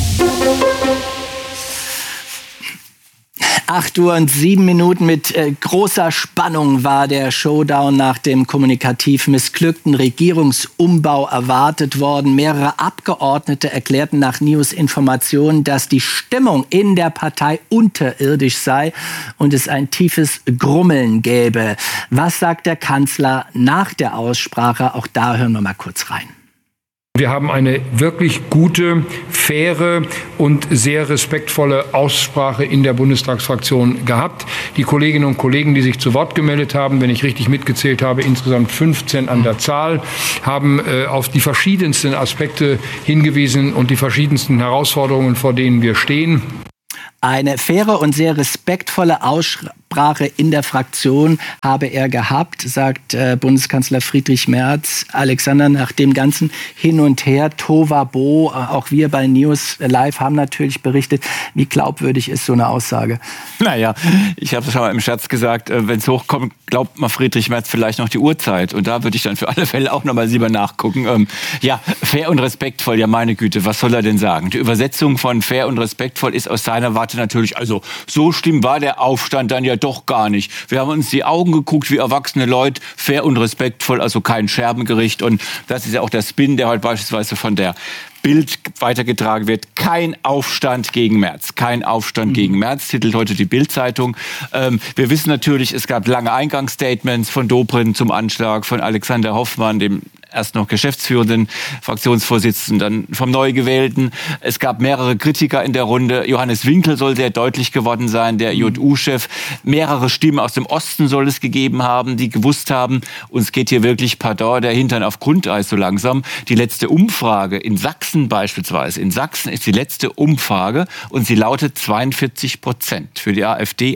8:07 mit großer Spannung war der Showdown nach dem kommunikativ missglückten Regierungsumbau erwartet worden. Mehrere Abgeordnete erklärten nach News-Informationen, dass die Stimmung in der Partei unterirdisch sei und es ein tiefes Grummeln gäbe. Was sagt der Kanzler nach der Aussprache? Auch da hören wir mal kurz rein. Wir haben eine wirklich gute, faire und sehr respektvolle Aussprache in der Bundestagsfraktion gehabt. Die Kolleginnen und Kollegen, die sich zu Wort gemeldet haben, wenn ich richtig mitgezählt habe, insgesamt 15 an der Zahl, haben auf die verschiedensten Aspekte hingewiesen und die verschiedensten Herausforderungen, vor denen wir stehen. Eine faire und sehr respektvolle Aussprache in der Fraktion habe er gehabt, sagt Bundeskanzler Friedrich Merz. Alexander, nach dem ganzen Hin und Her, Tohuwabohu, auch wir bei News Live haben natürlich berichtet, wie glaubwürdig ist so eine Aussage? Naja, ich habe es schon mal im Scherz gesagt, wenn es hochkommt, glaubt mal Friedrich Merz vielleicht noch die Uhrzeit. Und da würde ich dann für alle Fälle auch noch mal lieber nachgucken. Ja, fair und respektvoll, ja meine Güte, was soll er denn sagen? Die Übersetzung von fair und respektvoll ist aus seiner Warte natürlich, also so schlimm war der Aufstand dann ja doch gar nicht. Wir haben uns die Augen geguckt wie erwachsene Leute, fair und respektvoll, also kein Scherbengericht. Und das ist ja auch der Spin, der heute beispielsweise von der Bild weitergetragen wird. Kein Aufstand gegen Merz. Kein Aufstand gegen Merz, titelt heute die Bild-Zeitung. Wir wissen natürlich, es gab lange Eingangsstatements von Dobrindt zum Anschlag, von Alexander Hoffmann, dem erst noch geschäftsführenden Fraktionsvorsitzenden, dann vom neu gewählten. Es gab mehrere Kritiker in der Runde. Johannes Winkel soll sehr deutlich geworden sein, der JU-Chef. Mehrere Stimmen aus dem Osten soll es gegeben haben, die gewusst haben, uns geht hier wirklich, pardon, der Hintern auf Grundeis so langsam. Die letzte Umfrage in Sachsen beispielsweise. In Sachsen ist die letzte Umfrage und sie lautet 42% für die AfD,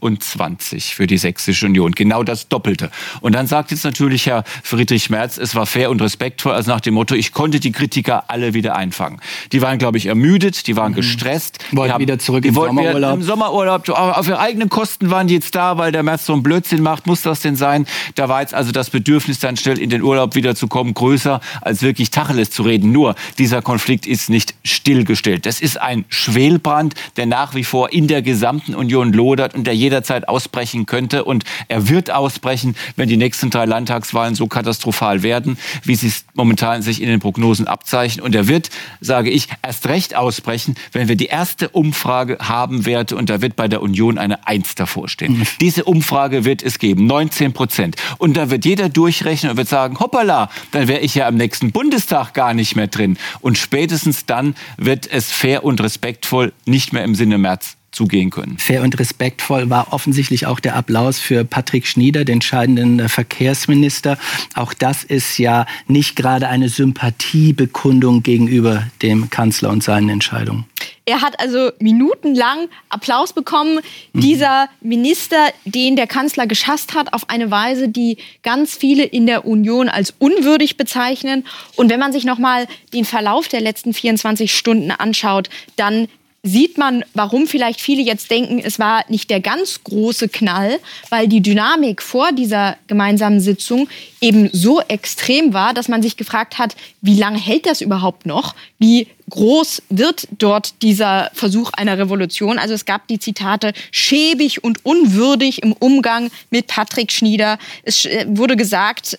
21% für die Sächsische Union. Genau das Doppelte. Und dann sagt jetzt natürlich Herr Friedrich Merz, es war fair und respektvoll, also nach dem Motto, ich konnte die Kritiker alle wieder einfangen. Die waren, glaube ich, ermüdet, die waren gestresst. Wollten wieder zurück im Sommerurlaub. Im Sommerurlaub, auf ihre eigenen Kosten waren die jetzt da, weil der Merz so einen Blödsinn macht. Muss das denn sein? Da war jetzt also das Bedürfnis, dann schnell in den Urlaub wieder zu kommen, größer, als wirklich Tacheles zu reden. Nur, dieser Konflikt ist nicht stillgestellt. Das ist ein Schwelbrand, der nach wie vor in der gesamten Union lodert und der jederzeit ausbrechen könnte. Und er wird ausbrechen, wenn die nächsten 3 Landtagswahlen so katastrophal werden, wie sie es momentan sich in den Prognosen abzeichnen. Und er wird, sage ich, erst recht ausbrechen, wenn wir die erste Umfrage haben werden und da wird bei der Union eine 1 davor stehen. Diese Umfrage wird es geben, 19%. Und da wird jeder durchrechnen und wird sagen, hoppala, dann wäre ich ja am nächsten Bundestag gar nicht mehr drin. Und spätestens dann wird es fair und respektvoll nicht mehr im Sinne Merz zugehen können. Fair und respektvoll war offensichtlich auch der Applaus für Patrick Schnieder, den scheidenden Verkehrsminister. Auch das ist ja nicht gerade eine Sympathiebekundung gegenüber dem Kanzler und seinen Entscheidungen. Er hat also minutenlang Applaus bekommen. Dieser Minister, den der Kanzler geschasst hat, auf eine Weise, die ganz viele in der Union als unwürdig bezeichnen. Und wenn man sich nochmal den Verlauf der letzten 24 Stunden anschaut, dann sieht man, warum vielleicht viele jetzt denken, es war nicht der ganz große Knall, weil die Dynamik vor dieser gemeinsamen Sitzung eben so extrem war, dass man sich gefragt hat, wie lange hält das überhaupt noch? Wie groß wird dort dieser Versuch einer Revolution? Also es gab die Zitate schäbig und unwürdig im Umgang mit Patrick Schnieder. Es wurde gesagt,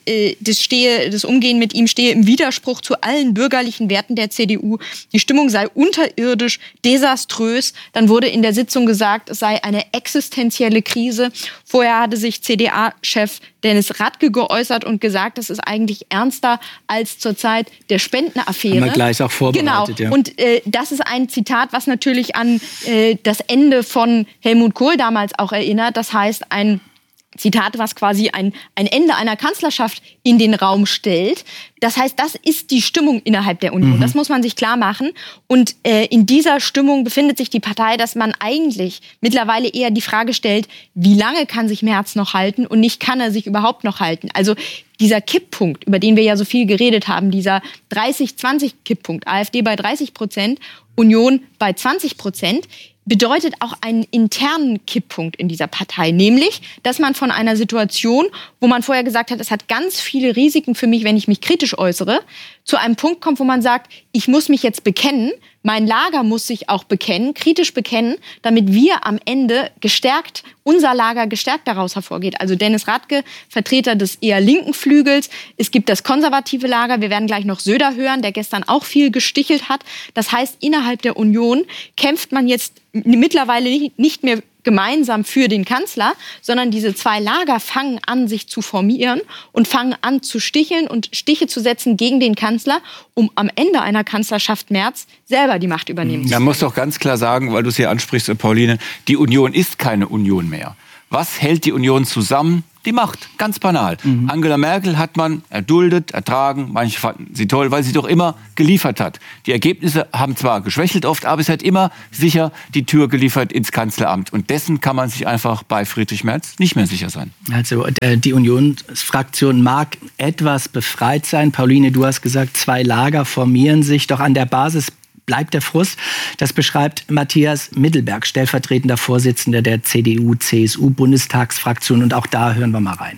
das Umgehen mit ihm stehe im Widerspruch zu allen bürgerlichen Werten der CDU. Die Stimmung sei unterirdisch, desaströs. Dann wurde in der Sitzung gesagt, es sei eine existenzielle Krise. Vorher hatte sich CDA-Chef Dennis Radke geäußert und gesagt, das ist eigentlich ernster als zur Zeit der Spendenaffäre. Haben wir gleich auch vorbereitet, genau. Ja. Und das ist ein Zitat, was natürlich an das Ende von Helmut Kohl damals auch erinnert. Das heißt, ein Zitat, was quasi ein Ende einer Kanzlerschaft in den Raum stellt. Das heißt, das ist die Stimmung innerhalb der Union. Das muss man sich klar machen. Und in dieser Stimmung befindet sich die Partei, dass man eigentlich mittlerweile eher die Frage stellt, wie lange kann sich Merz noch halten und nicht, kann er sich überhaupt noch halten? Also dieser Kipppunkt, über den wir ja so viel geredet haben, dieser 30-20-Kipppunkt, AfD bei 30%, Union bei 20%, bedeutet auch einen internen Kipppunkt in dieser Partei. Nämlich, dass man von einer Situation, wo man vorher gesagt hat, es hat ganz viele Risiken für mich, wenn ich mich kritisch äußere, zu einem Punkt kommt, wo man sagt, ich muss mich jetzt bekennen, mein Lager muss sich auch bekennen, kritisch bekennen, damit wir am Ende gestärkt, unser Lager gestärkt daraus hervorgeht. Also Dennis Radke, Vertreter des eher linken Flügels. Es gibt das konservative Lager. Wir werden gleich noch Söder hören, der gestern auch viel gestichelt hat. Das heißt, innerhalb der Union kämpft man jetzt mittlerweile nicht mehr gemeinsam für den Kanzler, sondern diese zwei Lager fangen an, sich zu formieren und fangen an zu sticheln und Stiche zu setzen gegen den Kanzler, um am Ende einer Kanzlerschaft Merz selber die Macht übernehmen zu können. Man muss doch ganz klar sagen, weil du es hier ansprichst, Pauline, die Union ist keine Union mehr. Was hält die Union zusammen? Die Macht, ganz banal. Angela Merkel hat man erduldet, ertragen, manche fanden sie toll, weil sie doch immer geliefert hat. Die Ergebnisse haben zwar geschwächelt oft, aber es hat immer sicher die Tür geliefert ins Kanzleramt. Und dessen kann man sich einfach bei Friedrich Merz nicht mehr sicher sein. Also die Unionsfraktion mag etwas befreit sein. Pauline, du hast gesagt, zwei Lager formieren sich, doch an der Basis bleibt der Frust. Das beschreibt Matthias Mittelberg, stellvertretender Vorsitzender der CDU-CSU-Bundestagsfraktion. Und auch da hören wir mal rein.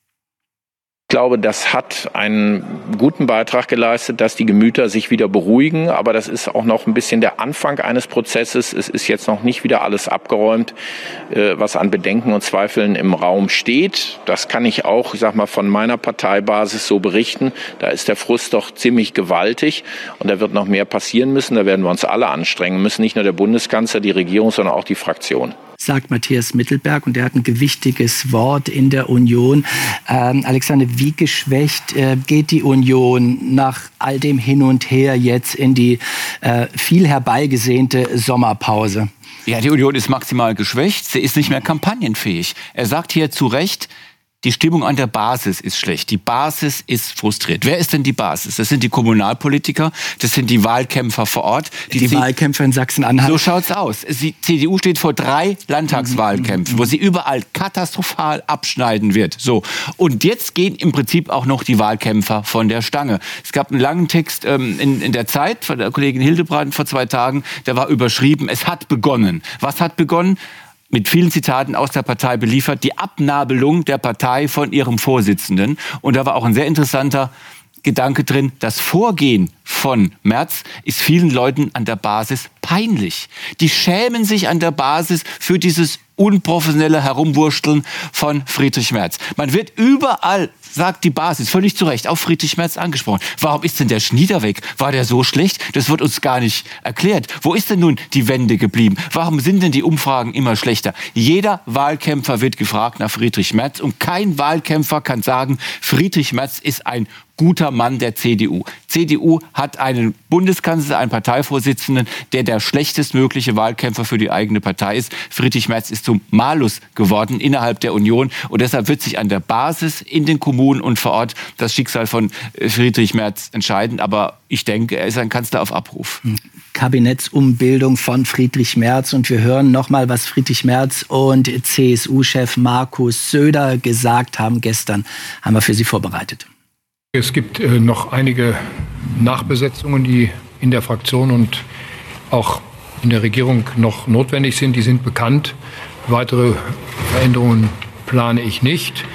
Ich glaube, das hat einen guten Beitrag geleistet, dass die Gemüter sich wieder beruhigen. Aber das ist auch noch ein bisschen der Anfang eines Prozesses. Es ist jetzt noch nicht wieder alles abgeräumt, was an Bedenken und Zweifeln im Raum steht. Das kann ich auch, von meiner Parteibasis so berichten. Da ist der Frust doch ziemlich gewaltig. Und da wird noch mehr passieren müssen. Da werden wir uns alle anstrengen müssen. Nicht nur der Bundeskanzler, die Regierung, sondern auch die Fraktion. Sagt Matthias Mittelberg, und er hat ein gewichtiges Wort in der Union. Alexander, wie geschwächt geht die Union nach all dem Hin und Her jetzt in die viel herbeigesehnte Sommerpause? Ja, die Union ist maximal geschwächt. Sie ist nicht mehr kampagnenfähig. Er sagt hier zu Recht, die Stimmung an der Basis ist schlecht. Die Basis ist frustriert. Wer ist denn die Basis? Das sind die Kommunalpolitiker, das sind die Wahlkämpfer vor Ort. Die Wahlkämpfer in Sachsen-Anhalt. So schaut's aus. Die CDU steht vor 3 Landtagswahlkämpfen, wo sie überall katastrophal abschneiden wird. So. Und jetzt gehen im Prinzip auch noch die Wahlkämpfer von der Stange. Es gab einen langen Text in der Zeit von der Kollegin Hildebrand vor 2 Tagen, der war überschrieben, es hat begonnen. Was hat begonnen? Mit vielen Zitaten aus der Partei beliefert, die Abnabelung der Partei von ihrem Vorsitzenden. Und da war auch ein sehr interessanter Gedanke drin, das Vorgehen von Merz ist vielen Leuten an der Basis peinlich. Die schämen sich an der Basis für dieses unprofessionelle Herumwursteln von Friedrich Merz. Man wird überall, sagt die Basis, völlig zu Recht, auf Friedrich Merz angesprochen. Warum ist denn der Schnieder weg? War der so schlecht? Das wird uns gar nicht erklärt. Wo ist denn nun die Wende geblieben? Warum sind denn die Umfragen immer schlechter? Jeder Wahlkämpfer wird gefragt nach Friedrich Merz und kein Wahlkämpfer kann sagen, Friedrich Merz ist ein guter Mann der CDU. CDU hat einen Bundeskanzler, einen Parteivorsitzenden, der schlechtestmögliche Wahlkämpfer für die eigene Partei ist. Friedrich Merz ist zum Malus geworden innerhalb der Union und deshalb wird sich an der Basis in den Kommunen und vor Ort das Schicksal von Friedrich Merz entscheiden. Aber ich denke, er ist ein Kanzler auf Abruf. Kabinettsumbildung von Friedrich Merz, und wir hören nochmal, was Friedrich Merz und CSU-Chef Markus Söder gesagt haben. Gestern haben wir für Sie vorbereitet. Es gibt noch einige Nachbesetzungen, die in der Fraktion und auch in der Regierung noch notwendig sind. Die sind bekannt. Weitere Veränderungen plane ich nicht.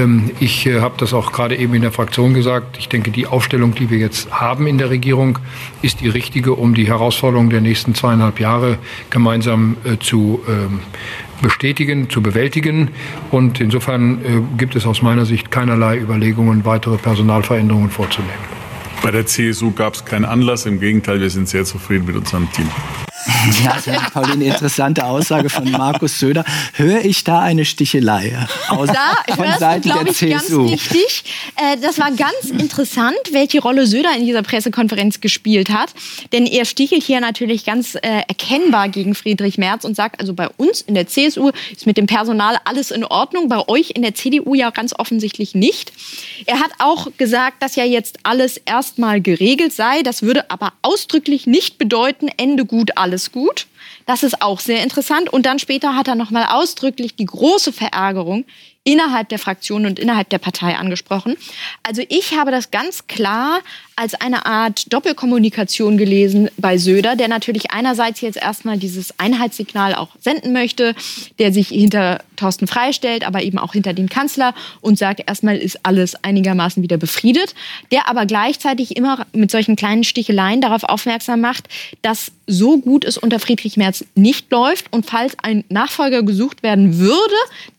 Ich habe das auch gerade eben in der Fraktion gesagt. Ich denke, die Aufstellung, die wir jetzt haben in der Regierung, ist die richtige, um die Herausforderungen der nächsten 2,5 Jahre gemeinsam zu bestätigen, zu bewältigen. Und insofern gibt es aus meiner Sicht keinerlei Überlegungen, weitere Personalveränderungen vorzunehmen. Bei der CSU gab es keinen Anlass. Im Gegenteil, wir sind sehr zufrieden mit unserem Team. Ja, Pauline, interessante Aussage von Markus Söder. Höre ich da eine Stichelei von Seiten der CSU? Ganz richtig. Das war ganz interessant, welche Rolle Söder in dieser Pressekonferenz gespielt hat. Denn er stichelt hier natürlich ganz erkennbar gegen Friedrich Merz und sagt, also bei uns in der CSU ist mit dem Personal alles in Ordnung, bei euch in der CDU ja ganz offensichtlich nicht. Er hat auch gesagt, dass ja jetzt alles erstmal geregelt sei. Das würde aber ausdrücklich nicht bedeuten, Ende gut, alles gut. Das ist auch sehr interessant. Und dann später hat er nochmal ausdrücklich die große Verärgerung innerhalb der Fraktion und innerhalb der Partei angesprochen. Also ich habe das ganz klar als eine Art Doppelkommunikation gelesen bei Söder, der natürlich einerseits jetzt erstmal dieses Einheitssignal auch senden möchte, der sich hinter Thorsten Frey stellt, aber eben auch hinter den Kanzler und sagt, erstmal ist alles einigermaßen wieder befriedet, der aber gleichzeitig immer mit solchen kleinen Sticheleien darauf aufmerksam macht, dass so gut es unter Friedrich Merz nicht läuft und falls ein Nachfolger gesucht werden würde,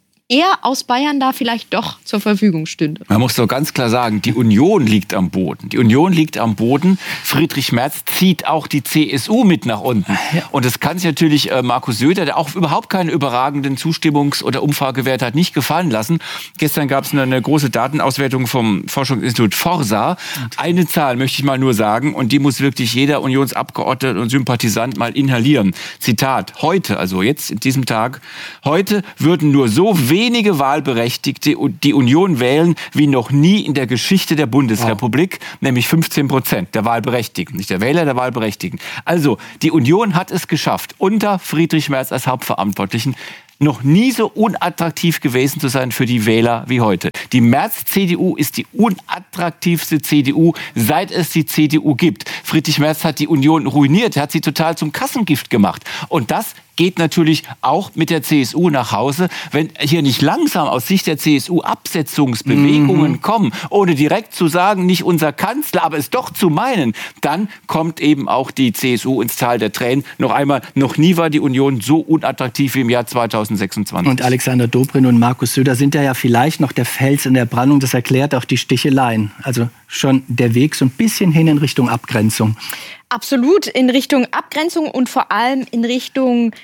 er aus Bayern da vielleicht doch zur Verfügung stünde. Man muss doch ganz klar sagen, die Union liegt am Boden. Die Union liegt am Boden. Friedrich Merz zieht auch die CSU mit nach unten. Und das kann sich natürlich Markus Söder, der auch überhaupt keine überragenden Zustimmungs- oder Umfragewerte hat, nicht gefallen lassen. Gestern gab es eine große Datenauswertung vom Forschungsinstitut Forsa. Eine Zahl möchte ich mal nur sagen, und die muss wirklich jeder Unionsabgeordnete und Sympathisant mal inhalieren. Zitat, heute, also jetzt in diesem Tag, heute würden nur so wenige Wahlberechtigte die Union wählen wie noch nie in der Geschichte der Bundesrepublik, nämlich 15% der Wahlberechtigten, nicht der Wähler, der Wahlberechtigten. Also die Union hat es geschafft, unter Friedrich Merz als Hauptverantwortlichen noch nie so unattraktiv gewesen zu sein für die Wähler wie heute. Die Merz-CDU ist die unattraktivste CDU, seit es die CDU gibt. Friedrich Merz hat die Union ruiniert, er hat sie total zum Kassengift gemacht. Und das geht natürlich auch mit der CSU nach Hause, wenn hier nicht langsam aus Sicht der CSU Absetzungsbewegungen kommen, ohne direkt zu sagen, nicht unser Kanzler, aber es doch zu meinen, dann kommt eben auch die CSU ins Tal der Tränen. Noch einmal, noch nie war die Union so unattraktiv wie im Jahr 2026. Und Alexander Dobrindt und Markus Söder sind ja vielleicht noch der Fels in der Brandung. Das erklärt auch die Sticheleien. Also schon der Weg so ein bisschen hin in Richtung Abgrenzung. Absolut, in Richtung Abgrenzung und vor allem in Richtung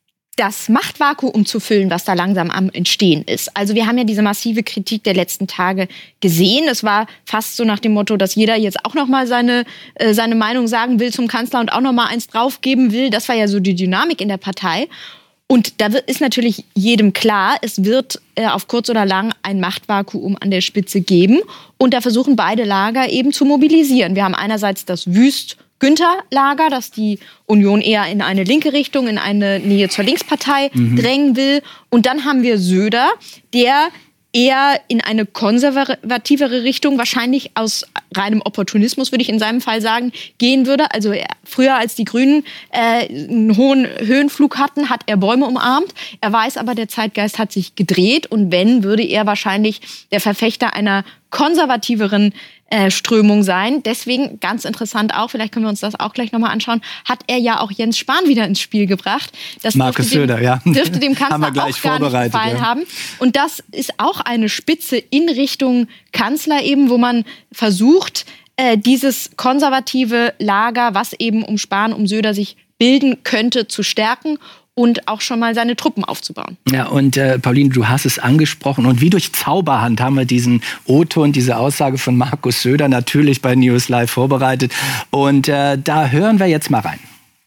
das Machtvakuum zu füllen, was da langsam am Entstehen ist. Also wir haben ja diese massive Kritik der letzten Tage gesehen. Es war fast so nach dem Motto, dass jeder jetzt auch noch mal seine Meinung sagen will zum Kanzler und auch noch mal eins draufgeben will. Das war ja so die Dynamik in der Partei. Und da ist natürlich jedem klar, es wird auf kurz oder lang ein Machtvakuum an der Spitze geben. Und da versuchen beide Lager eben zu mobilisieren. Wir haben einerseits das Wüst-Günther-Lager, das die Union eher in eine linke Richtung, in eine Nähe zur Linkspartei drängen will. Und dann haben wir Söder, der eher in eine konservativere Richtung, wahrscheinlich aus reinem Opportunismus, würde ich in seinem Fall sagen, gehen würde. Also früher, als die Grünen einen hohen Höhenflug hatten, hat er Bäume umarmt. Er weiß aber, der Zeitgeist hat sich gedreht. Und wenn, würde er wahrscheinlich der Verfechter einer konservativeren Strömung sein. Deswegen, ganz interessant auch, vielleicht können wir uns das auch gleich nochmal anschauen, hat er ja auch Jens Spahn wieder ins Spiel gebracht. Das Markus Söder, ja. Dürfte dem Kanzler auch gar nicht gefallen haben. Und das ist auch eine Spitze in Richtung Kanzler eben, wo man versucht, dieses konservative Lager, was eben um Spahn, um Söder sich bilden könnte, zu stärken und auch schon mal seine Truppen aufzubauen. Ja, und Pauline, du hast es angesprochen. Und wie durch Zauberhand haben wir diesen O-Ton, diese Aussage von Markus Söder natürlich bei News Live vorbereitet. Und da hören wir jetzt mal rein.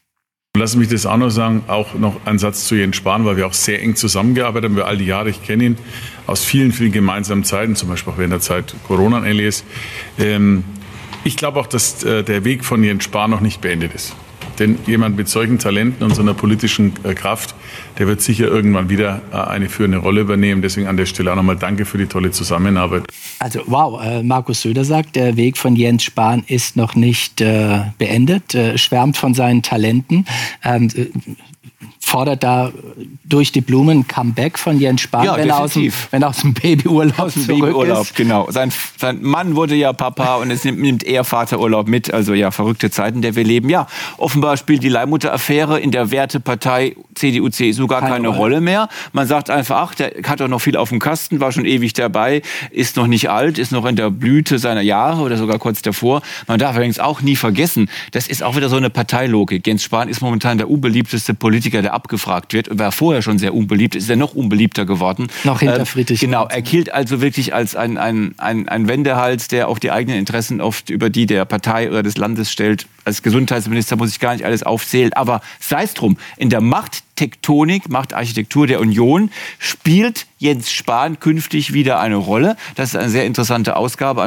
Lassen mich das auch noch sagen, auch noch ein Satz zu Jens Spahn, weil wir auch sehr eng zusammengearbeitet haben, wir all die Jahre. Ich kenne ihn aus vielen, vielen gemeinsamen Zeiten, zum Beispiel auch während der Zeit Corona ähnliches. Ich glaube auch, dass der Weg von Jens Spahn noch nicht beendet ist. Denn jemand mit solchen Talenten und so einer politischen Kraft, der wird sicher irgendwann wieder eine führende Rolle übernehmen. Deswegen an der Stelle auch nochmal danke für die tolle Zusammenarbeit. Also wow, Markus Söder sagt, der Weg von Jens Spahn ist noch nicht beendet, schwärmt von seinen Talenten. fordert da durch die Blumen ein Comeback von Jens Spahn, ja, wenn er aus dem Babyurlaub zurück ist. Genau. Sein Mann wurde ja Papa und es nimmt er Vaterurlaub mit. Also ja, verrückte Zeiten, in der wir leben. Ja, offenbar spielt die Leihmutter-Affäre in der Wertepartei CDU, CSU gar keine Rolle mehr. Man sagt einfach, ach, der hat doch noch viel auf dem Kasten, war schon ewig dabei, ist noch nicht alt, ist noch in der Blüte seiner Jahre oder sogar kurz davor. Man darf allerdings auch nie vergessen, das ist auch wieder so eine Parteilogik. Jens Spahn ist momentan der unbeliebteste Politiker, der abgefragt wird. Und war vorher schon sehr unbeliebt, ist er noch unbeliebter geworden. Noch hinter Friedrich. Genau, er gilt also wirklich als ein Wendehals, der auch die eigenen Interessen oft über die der Partei oder des Landes stellt. Als Gesundheitsminister muss ich gar nicht alles aufzählen. Aber sei es drum, in der Machttektonik, Machtarchitektur der Union spielt Jens Spahn künftig wieder eine Rolle. Das ist eine sehr interessante Aussage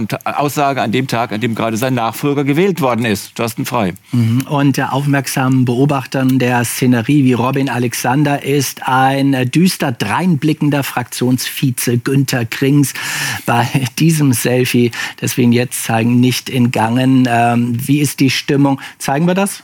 an dem Tag, an dem gerade sein Nachfolger gewählt worden ist. Thorsten Frey. Und der aufmerksamen Beobachtern der Szenerie wie Robin Alexander ist ein düster dreinblickender Fraktionsvize Günther Krings bei diesem Selfie, das wir Ihnen jetzt zeigen, nicht entgangen. Wie ist die Stimmung? Zeigen wir das?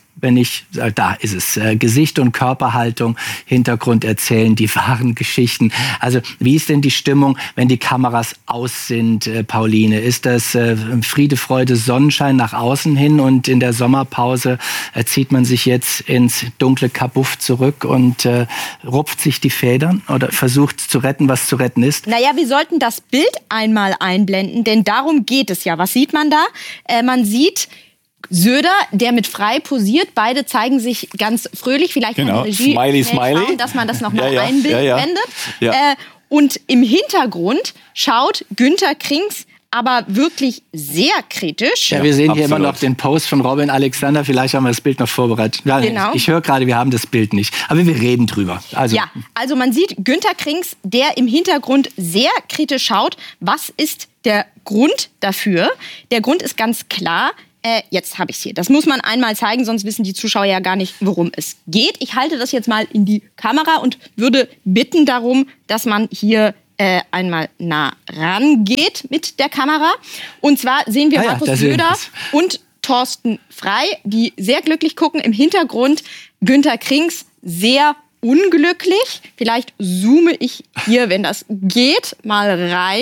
Da ist es. Gesicht und Körperhaltung, Hintergrund erzählen, die wahren Geschichten. Also wie ist denn die Stimmung, wenn die Kameras aus sind, Pauline? Ist das Friede, Freude, Sonnenschein nach außen hin und in der Sommerpause zieht man sich jetzt ins dunkle Kabuff zurück und rupft sich die Federn oder versucht zu retten, was zu retten ist? Naja, wir sollten das Bild einmal einblenden, denn darum geht es ja. Was sieht man da? Man sieht Söder, der mit Frey posiert. Beide zeigen sich ganz fröhlich. Vielleicht kann die Regie schauen, dass man das nochmal einblendet. Ja. Und im Hintergrund schaut Günther Krings aber wirklich sehr kritisch. Ja, wir sehen hier immer noch den Post von Robin Alexander. Vielleicht haben wir das Bild noch vorbereitet. Ja, genau. Ich höre gerade, wir haben das Bild nicht. Aber wir reden drüber. Also man sieht Günther Krings, der im Hintergrund sehr kritisch schaut. Was ist der Grund dafür? Der Grund ist ganz klar. Jetzt habe ich es hier. Das muss man einmal zeigen, sonst wissen die Zuschauer ja gar nicht, worum es geht. Ich halte das jetzt mal in die Kamera und würde bitten darum, dass man hier einmal nah rangeht mit der Kamera. Und zwar sehen wir Markus Söder und Thorsten Frey, die sehr glücklich gucken. Im Hintergrund Günther Krings sehr unglücklich. Vielleicht zoome ich hier, wenn das geht, mal rein.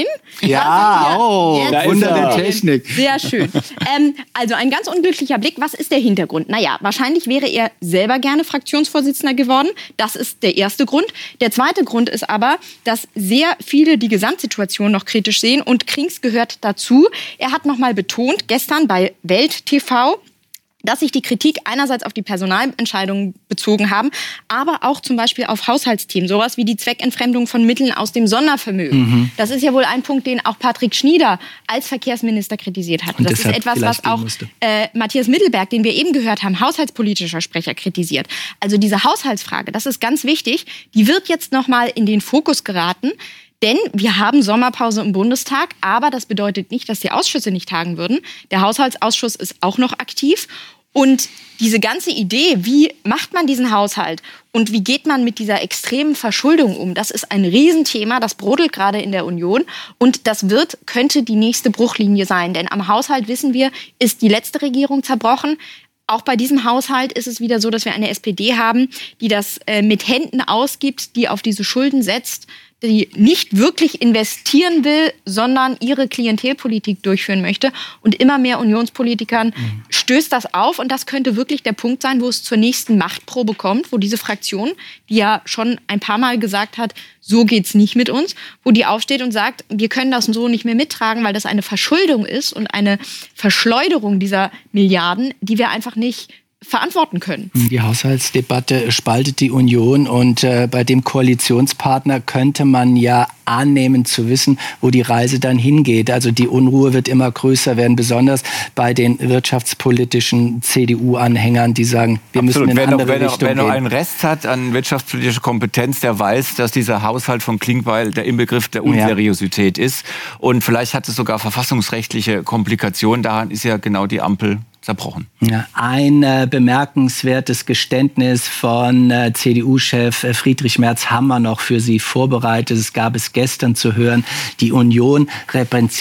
Ja, Wunder der Technik. Sehr schön. Also ein ganz unglücklicher Blick. Was ist der Hintergrund? Naja, wahrscheinlich wäre er selber gerne Fraktionsvorsitzender geworden. Das ist der erste Grund. Der zweite Grund ist aber, dass sehr viele die Gesamtsituation noch kritisch sehen und Krings gehört dazu. Er hat noch mal betont, gestern bei Welt TV, dass sich die Kritik einerseits auf die Personalentscheidungen bezogen haben, aber auch zum Beispiel auf Haushaltsthemen, sowas wie die Zweckentfremdung von Mitteln aus dem Sondervermögen. Das ist ja wohl ein Punkt, den auch Patrick Schnieder als Verkehrsminister kritisiert hat. Das ist etwas, was auch Matthias Mittelberg, den wir eben gehört haben, haushaltspolitischer Sprecher, kritisiert. Also diese Haushaltsfrage, das ist ganz wichtig, die wird jetzt noch mal in den Fokus geraten. Denn wir haben Sommerpause im Bundestag, aber das bedeutet nicht, dass die Ausschüsse nicht tagen würden. Der Haushaltsausschuss ist auch noch aktiv. Und diese ganze Idee, wie macht man diesen Haushalt und wie geht man mit dieser extremen Verschuldung um, das ist ein Riesenthema, das brodelt gerade in der Union und das könnte die nächste Bruchlinie sein. Denn am Haushalt, wissen wir, ist die letzte Regierung zerbrochen. Auch bei diesem Haushalt ist es wieder so, dass wir eine SPD haben, die das mit Händen ausgibt, die auf diese Schulden setzt, die nicht wirklich investieren will, sondern ihre Klientelpolitik durchführen möchte. Und immer mehr Unionspolitikern stößt das auf. Und das könnte wirklich der Punkt sein, wo es zur nächsten Machtprobe kommt, wo diese Fraktion, die ja schon ein paar Mal gesagt hat, so geht's nicht mit uns, wo die aufsteht und sagt, wir können das so nicht mehr mittragen, weil das eine Verschuldung ist und eine Verschleuderung dieser Milliarden, die wir einfach nicht verantworten können. Die Haushaltsdebatte spaltet die Union und bei dem Koalitionspartner könnte man ja annehmen zu wissen, wo die Reise dann hingeht. Also die Unruhe wird immer größer werden, besonders bei den wirtschaftspolitischen CDU-Anhängern, die sagen, wir müssen in eine andere Richtung gehen. Wer noch einen Rest hat an wirtschaftspolitischer Kompetenz, der weiß, dass dieser Haushalt von Klingbeil der Inbegriff der Unseriosität ist. Und vielleicht hat es sogar verfassungsrechtliche Komplikationen. Daran ist ja genau die Ampel zerbrochen. Ja, ein bemerkenswertes Geständnis von CDU-Chef Friedrich Merz haben wir noch für Sie vorbereitet. Es gab es gestern zu hören. Die Union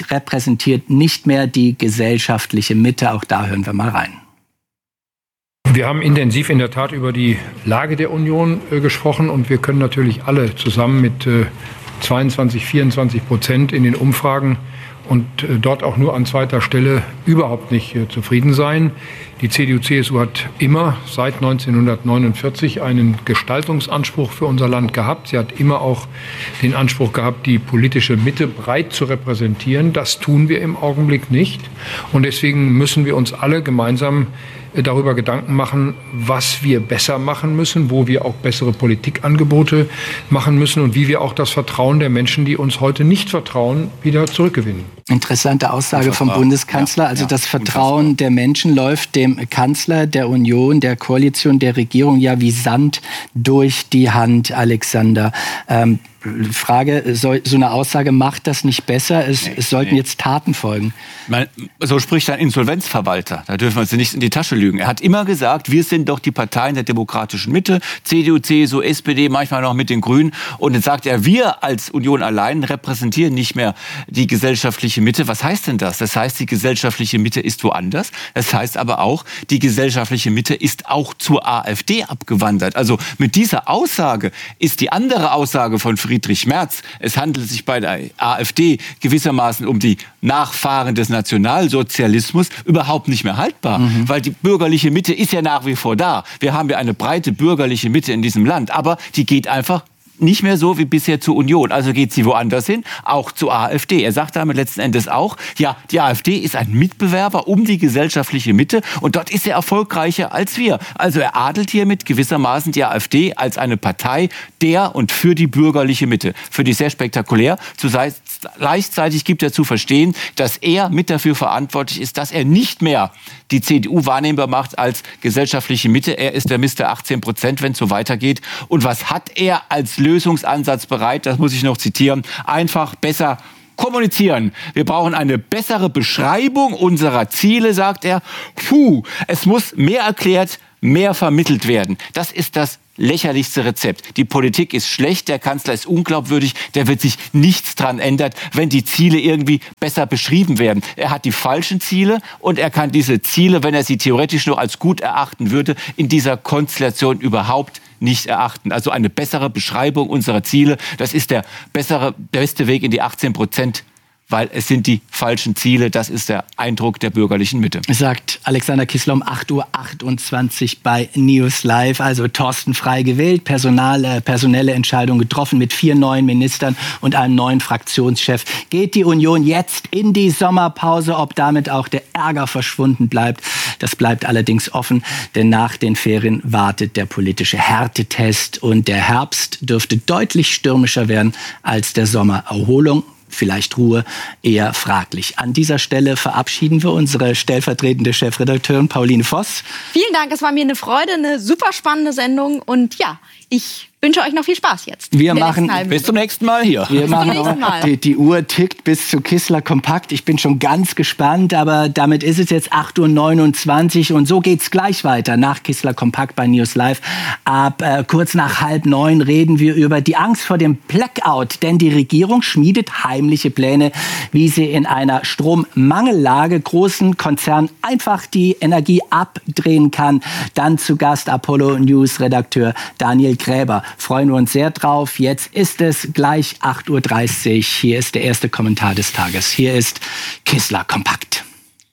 repräsentiert nicht mehr die gesellschaftliche Mitte. Auch da hören wir mal rein. Wir haben intensiv in der Tat über die Lage der Union gesprochen und wir können natürlich alle zusammen mit 22-24% in den Umfragen und dort auch nur an zweiter Stelle überhaupt nicht zufrieden sein. Die CDU-CSU hat immer seit 1949 einen Gestaltungsanspruch für unser Land gehabt. Sie hat immer auch den Anspruch gehabt, die politische Mitte breit zu repräsentieren. Das tun wir im Augenblick nicht. Und deswegen müssen wir uns alle gemeinsam darüber Gedanken machen, was wir besser machen müssen, wo wir auch bessere Politikangebote machen müssen und wie wir auch das Vertrauen der Menschen, die uns heute nicht vertrauen, wieder zurückgewinnen. Interessante Aussage vom Bundeskanzler. Also das Vertrauen der Menschen läuft dem Kanzler, der Union, der Koalition, der Regierung ja wie Sand durch die Hand, Alexander. Frage, so eine Aussage macht das nicht besser? Es sollten jetzt Taten folgen. So spricht ein Insolvenzverwalter. Da dürfen wir uns nicht in die Tasche lügen. Er hat immer gesagt, wir sind doch die Parteien der demokratischen Mitte. CDU, CSU, SPD, manchmal noch mit den Grünen. Und jetzt sagt er, wir als Union allein repräsentieren nicht mehr die gesellschaftliche Mitte. Was heißt denn das? Das heißt, die gesellschaftliche Mitte ist woanders. Das heißt aber auch, die gesellschaftliche Mitte ist auch zur AfD abgewandert. Also mit dieser Aussage ist die andere Aussage von Friedrich Merz, es handelt sich bei der AfD gewissermaßen um die Nachfahren des Nationalsozialismus, überhaupt nicht mehr haltbar. Weil die bürgerliche Mitte ist ja nach wie vor da. Wir haben ja eine breite bürgerliche Mitte in diesem Land, aber die geht einfach nicht mehr so wie bisher zur Union. Also geht sie woanders hin, auch zur AfD. Er sagt damit letzten Endes auch, ja, die AfD ist ein Mitbewerber um die gesellschaftliche Mitte und dort ist er erfolgreicher als wir. Also er adelt hiermit gewissermaßen die AfD als eine Partei der und für die bürgerliche Mitte. Für die sehr spektakulär. Gleichzeitig gibt er zu verstehen, dass er mit dafür verantwortlich ist, dass er nicht mehr die CDU wahrnehmbar macht als gesellschaftliche Mitte. Er ist der Mr. 18%, wenn es so weitergeht. Und was hat er als Lösungsansatz bereit? Das muss ich noch zitieren. Einfach besser kommunizieren. Wir brauchen eine bessere Beschreibung unserer Ziele, sagt er. Es muss mehr erklärt, mehr vermittelt werden. Das ist das lächerlichste Rezept. Die Politik ist schlecht, der Kanzler ist unglaubwürdig, der wird sich nichts dran ändern, wenn die Ziele irgendwie besser beschrieben werden. Er hat die falschen Ziele und er kann diese Ziele, wenn er sie theoretisch nur als gut erachten würde, in dieser Konstellation überhaupt nicht erachten. Also eine bessere Beschreibung unserer Ziele, das ist der beste Weg in die 18%. Weil es sind die falschen Ziele. Das ist der Eindruck der bürgerlichen Mitte. Sagt Alexander Kissler um 8:28 Uhr bei News Live. Also Thorsten Frey gewählt, personelle Entscheidung getroffen mit 4 neuen Ministern und einem neuen Fraktionschef. Geht die Union jetzt in die Sommerpause? Ob damit auch der Ärger verschwunden bleibt, das bleibt allerdings offen. Denn nach den Ferien wartet der politische Härtetest. Und der Herbst dürfte deutlich stürmischer werden als der Sommer. Erholung, vielleicht Ruhe, eher fraglich. An dieser Stelle verabschieden wir unsere stellvertretende Chefredakteurin Pauline Voss. Vielen Dank, es war mir eine Freude, eine super spannende Sendung und ja, ich wünsche euch noch viel Spaß jetzt. Wir machen bis zum nächsten Mal hier. Wir machen die Uhr tickt bis zu Kissler Kompakt. Ich bin schon ganz gespannt, aber damit ist es jetzt 8:29 Uhr und so geht's gleich weiter nach Kissler Kompakt bei News Live. Ab kurz nach 8:30 reden wir über die Angst vor dem Blackout, denn die Regierung schmiedet heimliche Pläne, wie sie in einer Strommangellage großen Konzernen einfach die Energie abdrehen kann. Dann zu Gast Apollo News Redakteur Daniel Gräber. Freuen wir uns sehr drauf. Jetzt ist es gleich 8:30 Uhr. Hier ist der erste Kommentar des Tages. Hier ist Kissler Kompakt.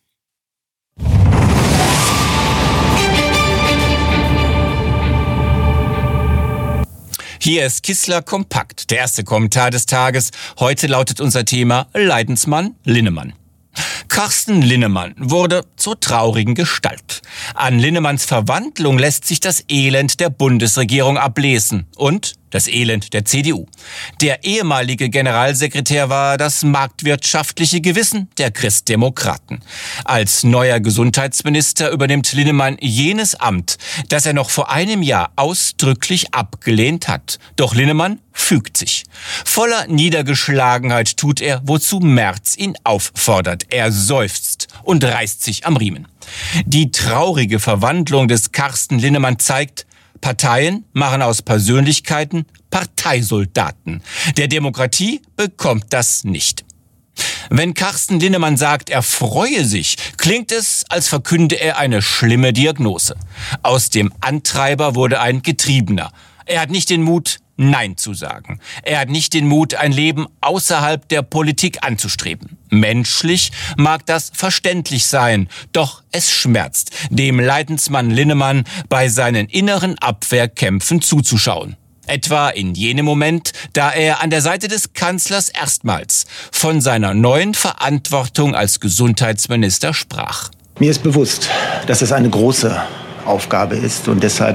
Hier ist Kissler Kompakt, der erste Kommentar des Tages. Heute lautet unser Thema Leidensmann Linnemann. Carsten Linnemann wurde zur traurigen Gestalt. An Linnemanns Verwandlung lässt sich das Elend der Bundesregierung ablesen und das Elend der CDU. Der ehemalige Generalsekretär war das marktwirtschaftliche Gewissen der Christdemokraten. Als neuer Gesundheitsminister übernimmt Linnemann jenes Amt, das er noch vor einem Jahr ausdrücklich abgelehnt hat. Doch Linnemann fügt sich. Voller Niedergeschlagenheit tut er, wozu Merz ihn auffordert. Er seufzt und reißt sich am Riemen. Die traurige Verwandlung des Carsten Linnemann zeigt, Parteien machen aus Persönlichkeiten Parteisoldaten. Der Demokratie bekommt das nicht. Wenn Carsten Linnemann sagt, er freue sich, klingt es, als verkünde er eine schlimme Diagnose. Aus dem Antreiber wurde ein Getriebener. Er hat nicht den Mut, Nein zu sagen. Er hat nicht den Mut, ein Leben außerhalb der Politik anzustreben. Menschlich mag das verständlich sein, doch es schmerzt, dem Leidensmann Linnemann bei seinen inneren Abwehrkämpfen zuzuschauen. Etwa in jenem Moment, da er an der Seite des Kanzlers erstmals von seiner neuen Verantwortung als Gesundheitsminister sprach. Mir ist bewusst, dass es eine große Aufgabe ist und deshalb,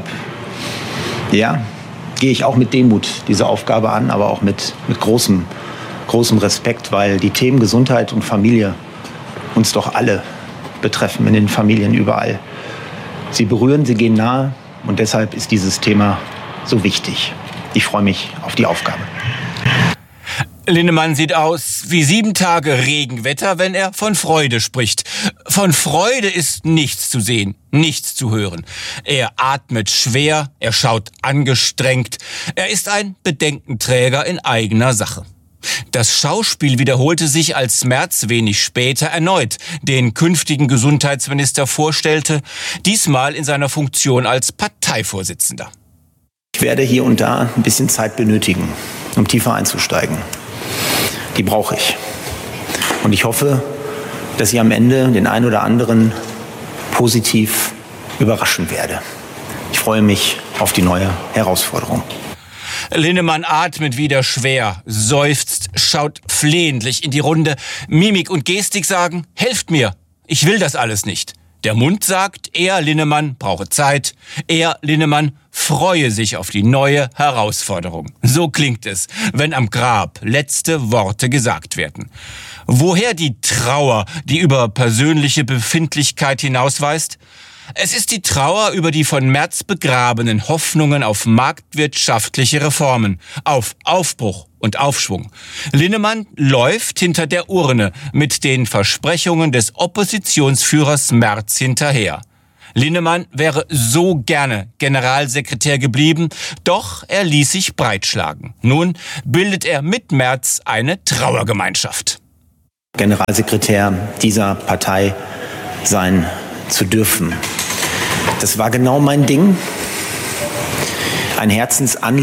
gehe ich auch mit Demut diese Aufgabe an, aber auch mit großem Respekt, weil die Themen Gesundheit und Familie uns doch alle betreffen, in den Familien überall. Sie berühren, sie gehen nahe und deshalb ist dieses Thema so wichtig. Ich freue mich auf die Aufgabe. Linnemann sieht aus wie 7 Tage Regenwetter, wenn er von Freude spricht. Von Freude ist nichts zu sehen, nichts zu hören. Er atmet schwer, er schaut angestrengt. Er ist ein Bedenkenträger in eigener Sache. Das Schauspiel wiederholte sich, als Merz wenig später erneut den künftigen Gesundheitsminister vorstellte, diesmal in seiner Funktion als Parteivorsitzender. Ich werde hier und da ein bisschen Zeit benötigen, um tiefer einzusteigen. Die brauche ich. Und ich hoffe, dass ich am Ende den einen oder anderen positiv überraschen werde. Ich freue mich auf die neue Herausforderung. Linnemann atmet wieder schwer, seufzt, schaut flehentlich in die Runde. Mimik und Gestik sagen, helft mir, ich will das alles nicht. Der Mund sagt, er, Linnemann, brauche Zeit. Er, Linnemann, freue sich auf die neue Herausforderung. So klingt es, wenn am Grab letzte Worte gesagt werden. Woher die Trauer, die über persönliche Befindlichkeit hinausweist? Es ist die Trauer über die von Merz begrabenen Hoffnungen auf marktwirtschaftliche Reformen, auf Aufbruch und Aufschwung. Linnemann läuft hinter der Urne mit den Versprechungen des Oppositionsführers Merz hinterher. Linnemann wäre so gerne Generalsekretär geblieben, doch er ließ sich breitschlagen. Nun bildet er mit Merz eine Trauergemeinschaft. Generalsekretär dieser Partei sein zu dürfen. Das war genau mein Ding. Ein Herzensanliegen.